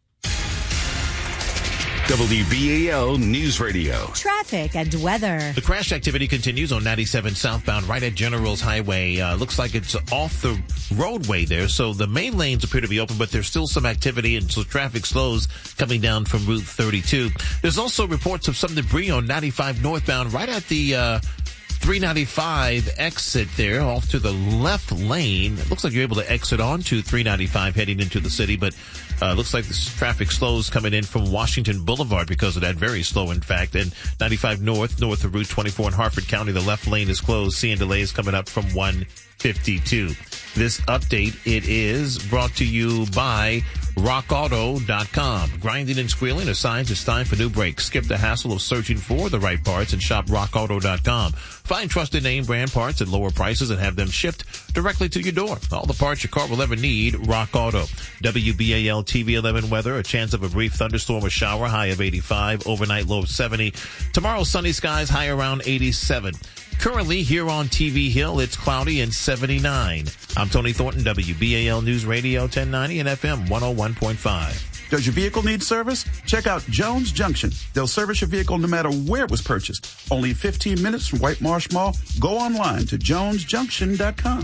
W B A L News Radio.
Traffic and weather.
The crash activity continues on ninety-seven southbound right at General's Highway. Uh, looks like it's off the roadway there, so the main lanes appear to be open, but there's still some activity, and so traffic slows coming down from Route thirty-two. There's also reports of some debris on ninety-five northbound right at the uh three ninety-five exit there off to the left lane. It looks like you're able to exit onto three ninety-five heading into the city, but uh looks like this traffic slows coming in from Washington Boulevard because of that. Very slow, in fact. And ninety-five north, north of Route twenty-four in Harford County, the left lane is closed. Seeing delays coming up from one fifty-two. This update, it is brought to you by rock auto dot com. Grinding and squealing are signs it's time for new brakes. Skip the hassle of searching for the right parts and shop rock auto dot com. Find trusted name brand parts at lower prices and have them shipped directly to your door. All the parts your car will ever need, Rock Auto. W B A L T V eleven weather, a chance of a brief thunderstorm or shower, high of eighty-five, overnight low of seventy. Tomorrow, sunny skies, high around eighty-seven. Currently, here on T V Hill, it's cloudy and seventy-nine. I'm Tony Thornton, W B A L News Radio ten ninety and F M one oh one point five.
Does your vehicle need service? Check out Jones Junction. They'll service your vehicle no matter where it was purchased. Only fifteen minutes from White Marsh Mall. Go online to jones junction dot com.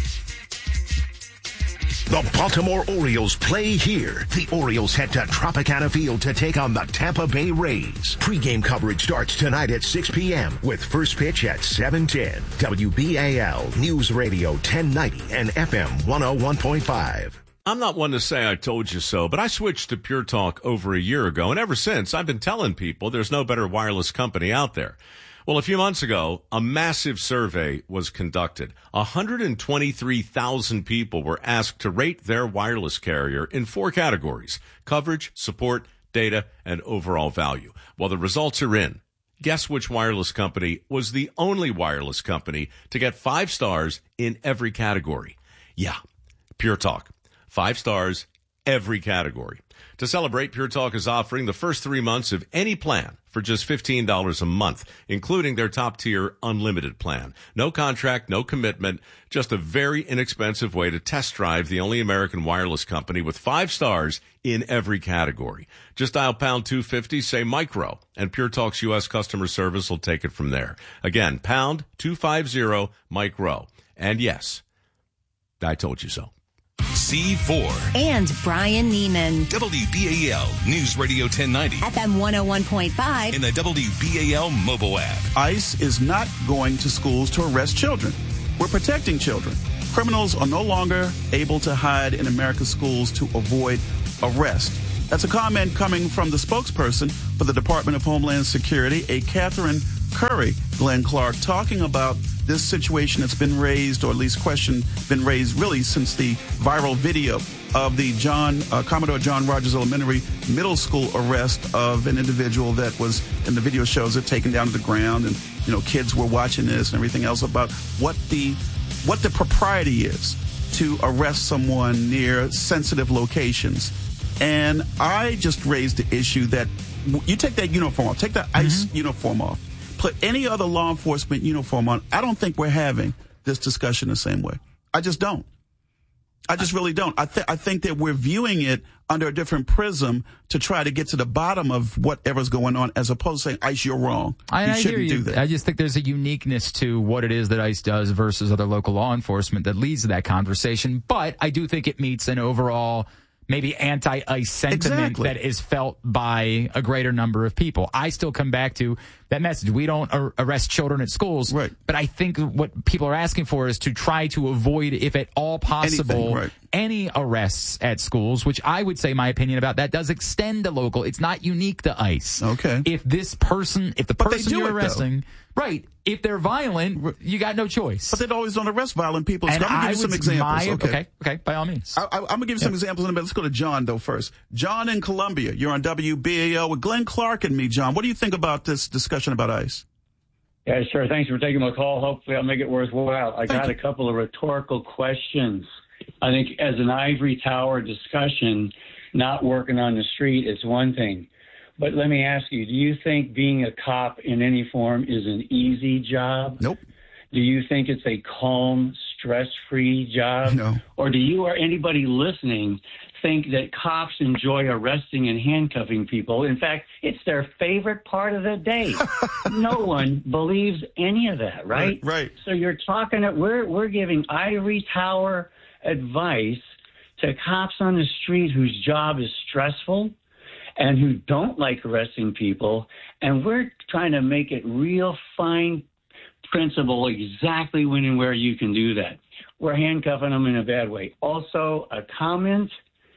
The Baltimore Orioles play here. The Orioles head to Tropicana Field to take on the Tampa Bay Rays. Pre-game coverage starts tonight at six p.m. with first pitch at seven ten. W B A L News Radio ten ninety and F M one oh one point five.
I'm not one to say I told you so, but I switched to Pure Talk over a year ago, and ever since, I've been telling people there's no better wireless company out there. Well, a few months ago, a massive survey was conducted. one hundred twenty-three thousand people were asked to rate their wireless carrier in four categories: coverage, support, data, and overall value. Well, the results are in. Guess which wireless company was the only wireless company to get five stars in every category? Yeah, Pure Talk. Five stars, every category. To celebrate, Pure Talk is offering the first three months of any plan for just fifteen dollars a month, including their top-tier unlimited plan. No contract, no commitment, just a very inexpensive way to test drive the only American wireless company with five stars in every category. Just dial pound two fifty, say micro, and Pure Talk's U S customer service will take it from there. Again, pound two fifty, micro. And yes, I told you so.
C four.
And Brian Neiman.
W B A L News Radio ten ninety.
F M one oh one point five.
In the W B A L mobile app.
ICE is not going to schools to arrest children. We're protecting children. Criminals are no longer able to hide in America's schools to avoid arrest. That's a comment coming from the spokesperson for the Department of Homeland Security, a Catherine Curry, Glenn Clark, talking about this situation that's been raised, or at least question been raised really since the viral video of the John uh, Commodore John Rogers Elementary Middle School arrest of an individual that was, in the video shows it, taken down to the ground, and you know kids were watching this and everything else about what the what the propriety is to arrest someone near sensitive locations. And I just raised the issue that you take that uniform off, take that mm-hmm. ICE uniform off, put any other law enforcement uniform on. I don't think we're having this discussion the same way. I just don't. I just really don't. I, th- I think that we're viewing it under a different prism to try to get to the bottom of whatever's going on, as opposed to saying, ICE, you're wrong.
I,
you
I
shouldn't
hear you.
do that.
I just think there's a uniqueness to what it is that ICE does versus other local law enforcement that leads to that conversation. But I do think it meets an overall maybe anti-ICE sentiment
exactly.
that is felt by a greater number of people. I still come back to that message. We don't ar- arrest children at schools,
right.
but I think what people are asking for is to try to avoid, if at all possible,
Anything, right.
any arrests at schools, which I would say my opinion about that does extend to local. It's not unique to ICE.
Okay.
If this person, if the
But
person
they do
you're
it,
arresting, right, if they're violent, you got no choice.
But they always don't arrest violent people. So
And
I'm going to
I
give you some
would-
examples.
my-
okay.
okay, okay, by all means.
I, I, I'm going to give you some
Yeah.
examples in a minute. Let's go to John, though, first. John in Columbia. You're on W B A L with Glenn Clark and me, John. What do you think about this discussion about ICE?
Yeah, sure. Thanks for taking my call. Hopefully I'll make it worthwhile. I
Thank
got
you.
a couple of rhetorical questions. I think as an ivory tower discussion, not working on the street is one thing. But let me ask you, do you think being a cop in any form is an easy job?
Nope.
Do you think it's a calm, stress-free job?
No.
Or do you or anybody listening think that cops enjoy arresting and handcuffing people? In fact, it's their favorite part of the day. No one believes any of that, right?
Right, right.
So you're talking, we're, we're giving ivory tower advice to cops on the street whose job is stressful and who don't like arresting people, and we're trying to make it real fine principle exactly when and where you can do that. We're handcuffing them in a bad way. Also, a comment,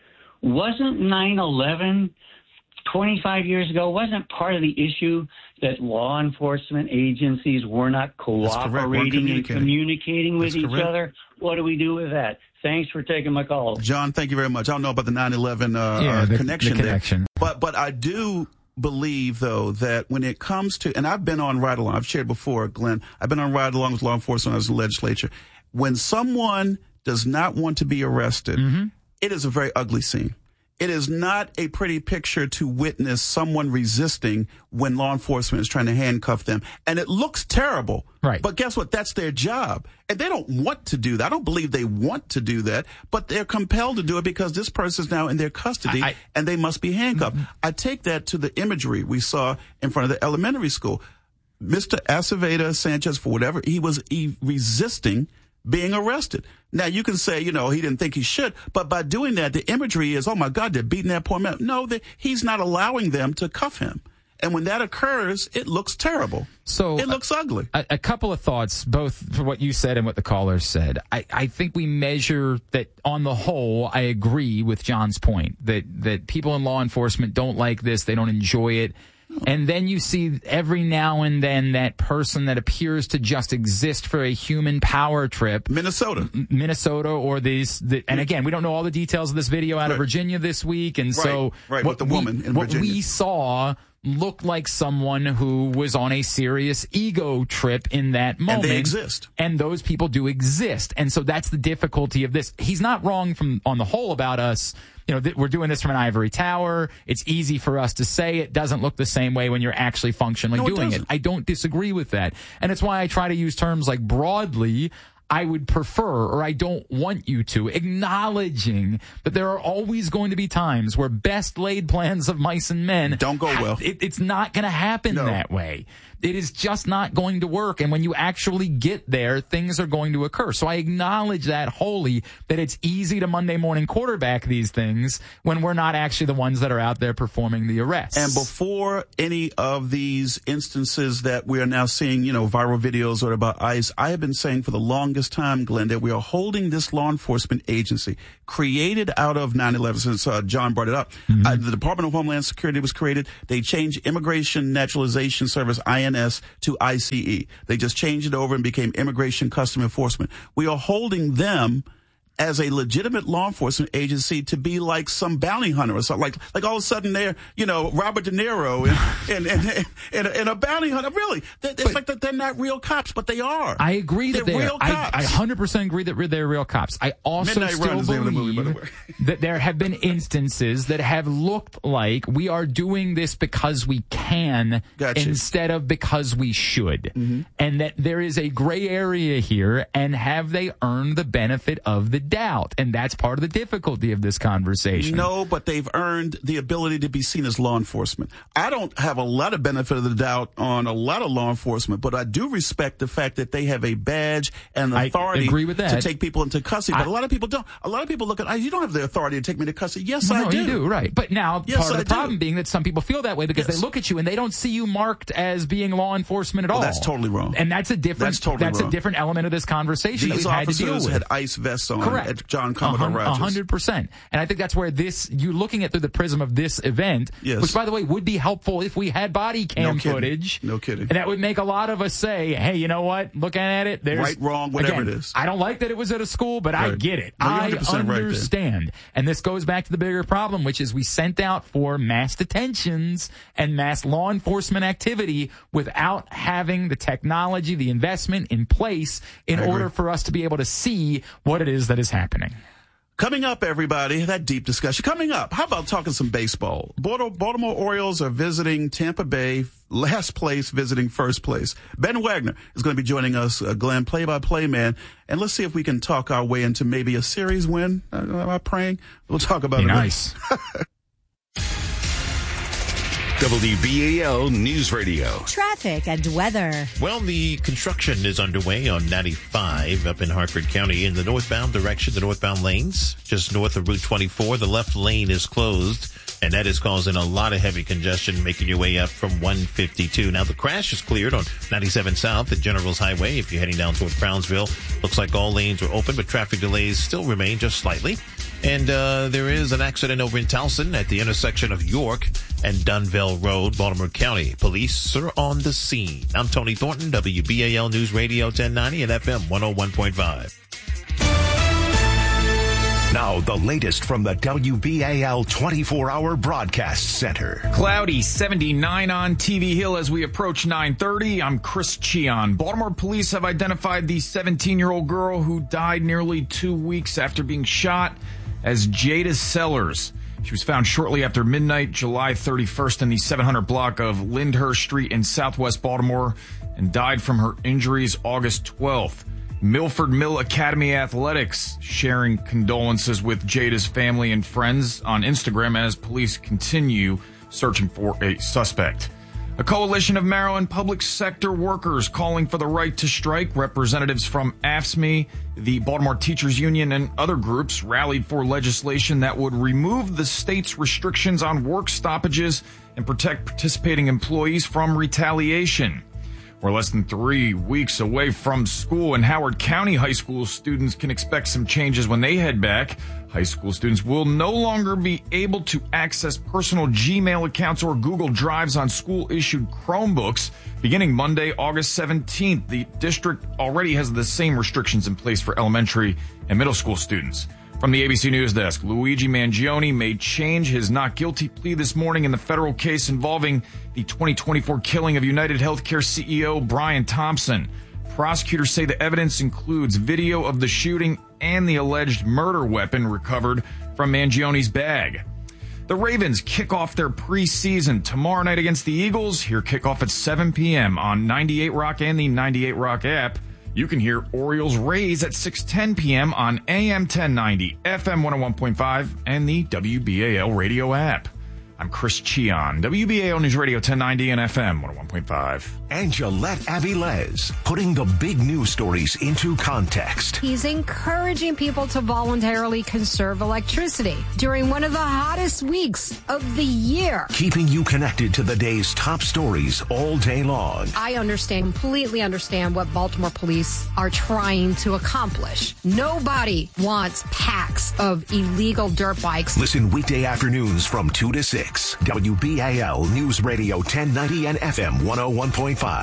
wasn't nine eleven twenty-five years ago, wasn't part of the issue that law enforcement agencies were not cooperating and communicating with
That's
each
correct.
other? What do we do with that? Thanks for taking my call.
John, thank you very much. I don't know about the nine eleven uh,
Yeah,
uh,
the-
connection
the
there.
connection.
But, but I do believe, though, that when it comes to, and I've been on ride-along, I've shared before, Glenn, I've been on ride-along with law enforcement when I was in the legislature. When someone does not want to be arrested,
Mm-hmm.
it is a very ugly scene. It is not a pretty picture to witness someone resisting when law enforcement is trying to handcuff them. And it looks terrible.
Right.
But guess what? That's their job. And they don't want to do that. I don't believe they want to do that, but they're compelled to do it because this person is now in their custody
I-
and they must be handcuffed. I take that to the imagery we saw in front of the elementary school. Mister Aceveda Sanchez, for whatever, he was he resisting being arrested. Now, you can say, you know, he didn't think he should, but by doing that, the imagery is, oh, my God, they're beating that poor man. No, they, he's not allowing them to cuff him. And when that occurs, it looks terrible.
So
it looks uh, ugly.
A, a couple of thoughts, both for what you said and what the caller said. I, I think we measure that on the whole. I agree with John's point that, that people in law enforcement don't like this. They don't enjoy it. And then you see every now and then that person that appears to just exist for a human power trip.
Minnesota.
Minnesota or these. The, and again, we don't know all the details of this video out right. of Virginia this week. And
right.
so
right.
what,
with the woman
we,
in
what
Virginia.
we saw looked like someone who was on a serious ego trip in that moment.
And they exist.
And those people do exist. And so that's the difficulty of this. He's not wrong from on the whole about us. You know, th- we're doing this from an ivory tower. It's easy for us to say. It doesn't look the same way when you're actually functionally
no,
doing
it,
it. I don't disagree with that. And it's why I try to use terms like broadly. I would prefer, or I don't want you to, acknowledging that there are always going to be times where best laid plans of mice and men
don't go well.
It, it's not going to happen
no.
that way. It is just not going to work. And when you actually get there, things are going to occur. So I acknowledge that wholly, that it's easy to Monday morning quarterback these things when we're not actually the ones that are out there performing the arrests.
And before any of these instances that we are now seeing, you know, viral videos or about ICE, I have been saying for the longest time, Glenn, that we are holding this law enforcement agency created out of nine eleven, since uh, John brought it up. Mm-hmm. Uh, the Department of Homeland Security was created. They changed Immigration Naturalization Service, I N S, to I C E. They just changed it over and became Immigration Custom Enforcement. We are holding them as a legitimate law enforcement agency to be like some bounty hunter or something. Like, like all of a sudden they're, you know, Robert De Niro and, and, and, and, and a bounty hunter. Really, it's but, like that they're not real cops, but they are.
I agree that
they're,
they're
real cops.
I, I one hundred percent agree that they're real cops. I also
Midnight
still
Run is
believe
the movie, by the way.
that there have been instances that have looked like we are doing this because we can
gotcha.
instead of because we should.
Mm-hmm.
And that there is a gray area here, and have they earned the benefit of the doubt? And that's part of the difficulty of this conversation.
No, but they've earned the ability to be seen as law enforcement. I don't have a lot of benefit of the doubt on a lot of law enforcement, but I do respect the fact that they have a badge and authority
I agree with that.
to take people into custody. But
I,
a lot of people don't. A lot of people look at, you don't have the authority to take me to custody. Yes,
no,
I do.
You do, right. But now
yes,
part of
I
the
do.
problem being that some people feel that way because yes. they look at you and they don't see you marked as being law enforcement at
well,
all.
That's totally wrong.
And that's a different,
that's totally
that's
wrong.
a different element of this conversation
These
that we've had to deal
officers
with.
had ICE vests on.
Correct.
At John Commodore Rogers.
A hundred percent. And I think that's where this, you're looking at through the prism of this event,
yes.
which by the way would be helpful if we had body cam
no
footage.
No kidding.
And that would make a lot of us say, hey, you know what? Looking at it, there's
right, wrong, whatever
again,
it is.
I don't like that it was at a school, but
right.
I get it.
No,
I understand. Right and this goes back to the bigger problem, which is we sent out for mass detentions and mass law enforcement activity without having the technology, the investment in place in
I
order
agree.
for us to be able to see what it is that is happening.
Coming up, everybody, that deep discussion. Coming up, how about talking some baseball? Baltimore Orioles are visiting Tampa Bay, last place visiting first place. Ben Wagner is going to be joining us, uh, Glenn, play-by-play man. And let's see if we can talk our way into maybe a series win. Uh, am I praying? We'll talk about
be
it.
Nice.
W B A L News Radio.
Traffic and weather.
Well, the construction is underway on ninety-five up in Hartford County in the northbound direction, the northbound lanes, just north of Route twenty-four. The left lane is closed, and that is causing a lot of heavy congestion making your way up from one fifty-two. Now, the crash is cleared on ninety-seven South at Generals Highway. If you're heading down toward Brownsville, looks like all lanes are open, but traffic delays still remain just slightly. And uh there is an accident over in Towson at the intersection of York and Dunville Road, Baltimore County. Police are on the scene. I'm Tony Thornton, W B A L News Radio ten ninety and F M one oh one point five.
Now, the latest from the W B A L twenty-four hour Broadcast Center.
Cloudy, seventy-nine on T V Hill as we approach nine thirty. I'm Chris Cheon. Baltimore police have identified the seventeen-year-old girl who died nearly two weeks after being shot as Jada Sellers. She was found shortly after midnight, July thirty-first, in the seven hundred block of Lyndhurst Street in southwest Baltimore, and died from her injuries August twelfth. Milford Mill Academy Athletics sharing condolences with Jada's family and friends on Instagram as police continue searching for a suspect. A coalition of Maryland public sector workers calling for the right to strike. Representatives from A F S M E, the Baltimore Teachers Union, and other groups rallied for legislation that would remove the state's restrictions on work stoppages and protect participating employees from retaliation. We're less than three weeks away from school, and Howard County high school students can expect some changes when they head back. High school students will no longer be able to access personal Gmail accounts or Google Drives on school-issued Chromebooks. Beginning Monday, August seventeenth, the district already has the same restrictions in place for elementary and middle school students. From the A B C News Desk, Luigi Mangione may change his not guilty plea this morning in the federal case involving the twenty twenty-four killing of United Healthcare C E O Brian Thompson. Prosecutors say the evidence includes video of the shooting and the alleged murder weapon recovered from Mangione's bag. The Ravens kick off their preseason tomorrow night against the Eagles. Hear kickoff at seven p.m. on ninety-eight Rock and the ninety-eight Rock app. You can hear Orioles Rays at six ten p.m. on A M ten ninety, F M one oh one point five, and the W B A L radio app. I'm Chris Chion, W B A L News Radio ten ninety and F M one oh one point five.
And Gillette Avilés, putting the big news stories into context.
He's encouraging people to voluntarily conserve electricity during one of the hottest weeks of the year.
Keeping you connected to the day's top stories all day long.
I understand, completely understand what Baltimore police are trying to accomplish. Nobody wants packs of illegal dirt bikes.
Listen weekday afternoons from two to six. W B A L News Radio ten ninety and F M one oh one point five.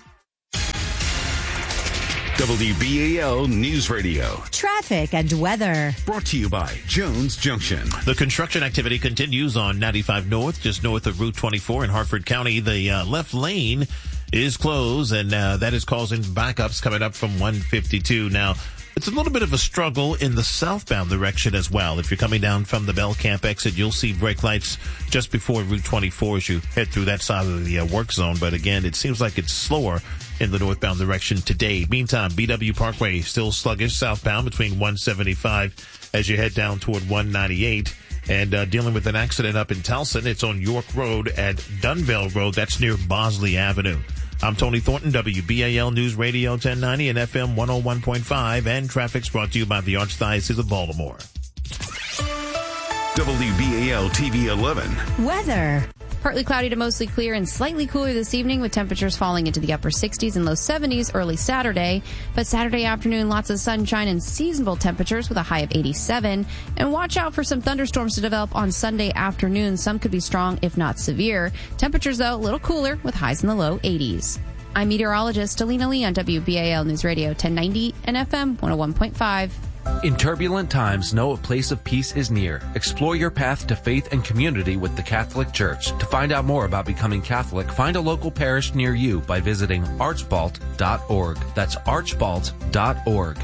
W B A L News Radio.
Traffic and weather.
Brought to you by Jones Junction.
The construction activity continues on ninety-five North, just north of Route twenty-four in Hartford County. The uh, left lane is closed, and uh, that is causing backups coming up from one fifty-two. Now, it's a little bit of a struggle in the southbound direction as well. If you're coming down from the Bell Camp exit, you'll see brake lights just before Route twenty-four as you head through that side of the uh, work zone. But again, it seems like it's slower in the northbound direction today. Meantime, B W Parkway still sluggish southbound between one seventy-five as you head down toward one ninety-eight. And uh, dealing with an accident up in Towson. It's on York Road at Dunvale Road. That's near Bosley Avenue. I'm Tony Thornton, W B A L News Radio ten ninety and F M one oh one point five, and traffic's brought to you by the Archdiocese of Baltimore.
W B A L T V eleven.
Weather.
Partly cloudy to mostly clear and slightly cooler this evening with temperatures falling into the upper sixties and low seventies early Saturday. But Saturday afternoon, lots of sunshine and seasonable temperatures with a high of eighty-seven. And watch out for some thunderstorms to develop on Sunday afternoon. Some could be strong, if not severe. Temperatures, though, a little cooler with highs in the low eighties. I'm meteorologist Alina Lee on W B A L News Radio ten ninety and F M one oh one point five.
In turbulent times, know a place of peace is near. Explore your path to faith and community with the Catholic Church. To find out more about becoming Catholic, find a local parish near you by visiting archbalt dot org. That's archbalt dot org.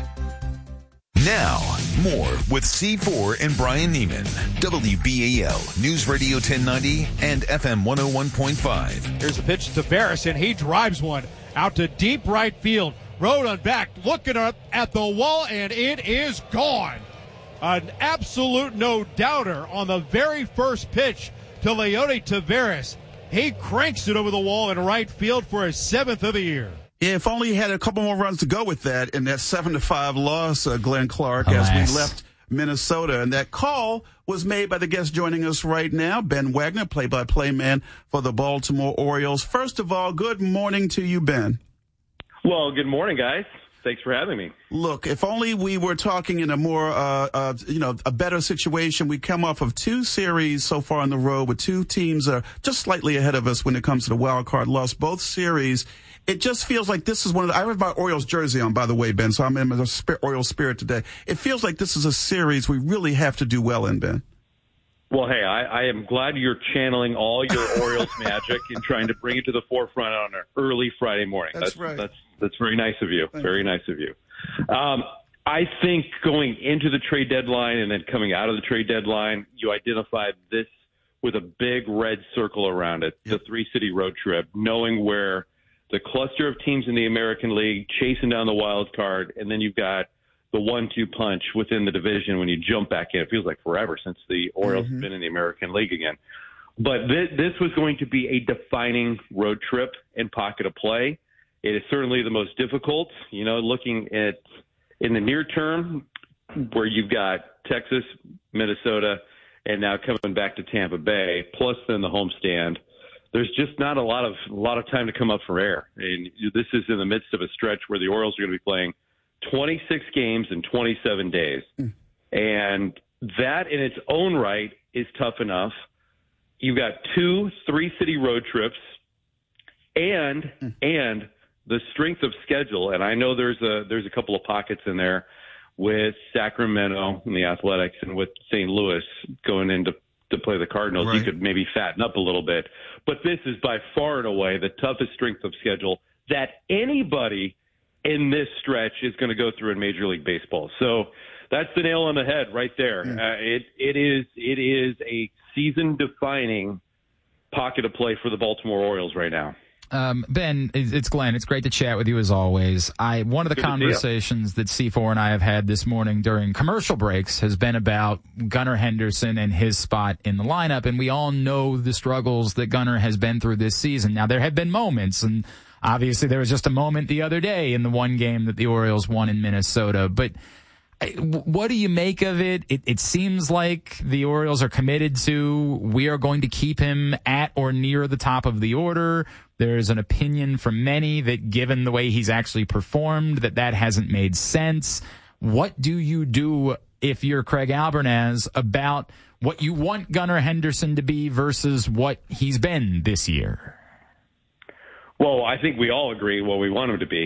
Now, more with C four and Brian Neiman. W B A L News Radio ten ninety and F M one oh one point five.
Here's a pitch to Barris, and he drives one out to deep right field. Rodon back, looking up at the wall, and it is gone. An absolute no-doubter on the very first pitch to Leody Taveras. He cranks it over the wall in right field for his seventh of the year.
Yeah, if only he had a couple more runs to go with that in that seven to five loss, uh, Glenn Clark, Alas. as we left Minnesota. And that call was made by the guest joining us right now, Ben Wagner, play-by-play man for the Baltimore Orioles. First of all, good morning to you, Ben.
Well, good morning, guys. Thanks for having me.
Look, if only we were talking in a more, uh, uh, you know, a better situation. We come off of two series so far on the road with two teams uh, just slightly ahead of us when it comes to the wild card loss. Both series, it just feels like this is one of the, I have my Orioles jersey on, by the way, Ben, so I'm in the Orioles spirit today. It feels like this is a series we really have to do well in, Ben.
Well, hey, I, I am glad you're channeling all your Orioles magic and trying to bring it to the forefront on an early Friday morning.
That's,
that's
right.
That's that's very nice of you.
Thank
very
you.
nice of you. Um, I think going into the trade deadline and then coming out of the trade deadline, you identified this with a big red circle around it, yep. the three-city road trip, knowing where the cluster of teams in the American League chasing down the wild card, and then you've got the one two punch within the division when you jump back in. It feels like forever since the Orioles mm-hmm. have been in the American League again. But th- this was going to be a defining road trip and pocket of play. It is certainly the most difficult, you know, looking at in the near term where you've got Texas, Minnesota, and now coming back to Tampa Bay, plus then the homestand. there's just not a lot of a lot of time to come up for air. And this is in the midst of a stretch where the Orioles are going to be playing twenty-six games in twenty-seven days. Mm. And that in its own right is tough enough. You've got two three-city road trips and mm. and the strength of schedule. And I know there's a there's a couple of pockets in there with Sacramento and the Athletics and with Saint Louis going into to play the Cardinals. Right. You could maybe fatten up a little bit. But this is by far and away the toughest strength of schedule that anybody in this stretch is going to go through in Major League Baseball. So that's the nail on the head right there. Mm. Uh, it it is it is a season-defining pocket of play for the Baltimore Orioles right now.
Um, Ben, it's Glenn. It's great to chat with you as always. I one of the
Good
conversations that C four and I have had this morning during commercial breaks has been about Gunnar Henderson and his spot in the lineup, and we all know the struggles that Gunnar has been through this season. Now, there have been moments, and obviously there was just a moment the other day in the one game that the Orioles won in Minnesota, but what do you make of it? it? It seems like the Orioles are committed to, we are going to keep him at or near the top of the order. There's an opinion from many that given the way he's actually performed, that that hasn't made sense. What do you do if you're Craig Albernaz about what you want Gunnar Henderson to be versus what he's been this year?
Well, I think we all agree what we want him to be.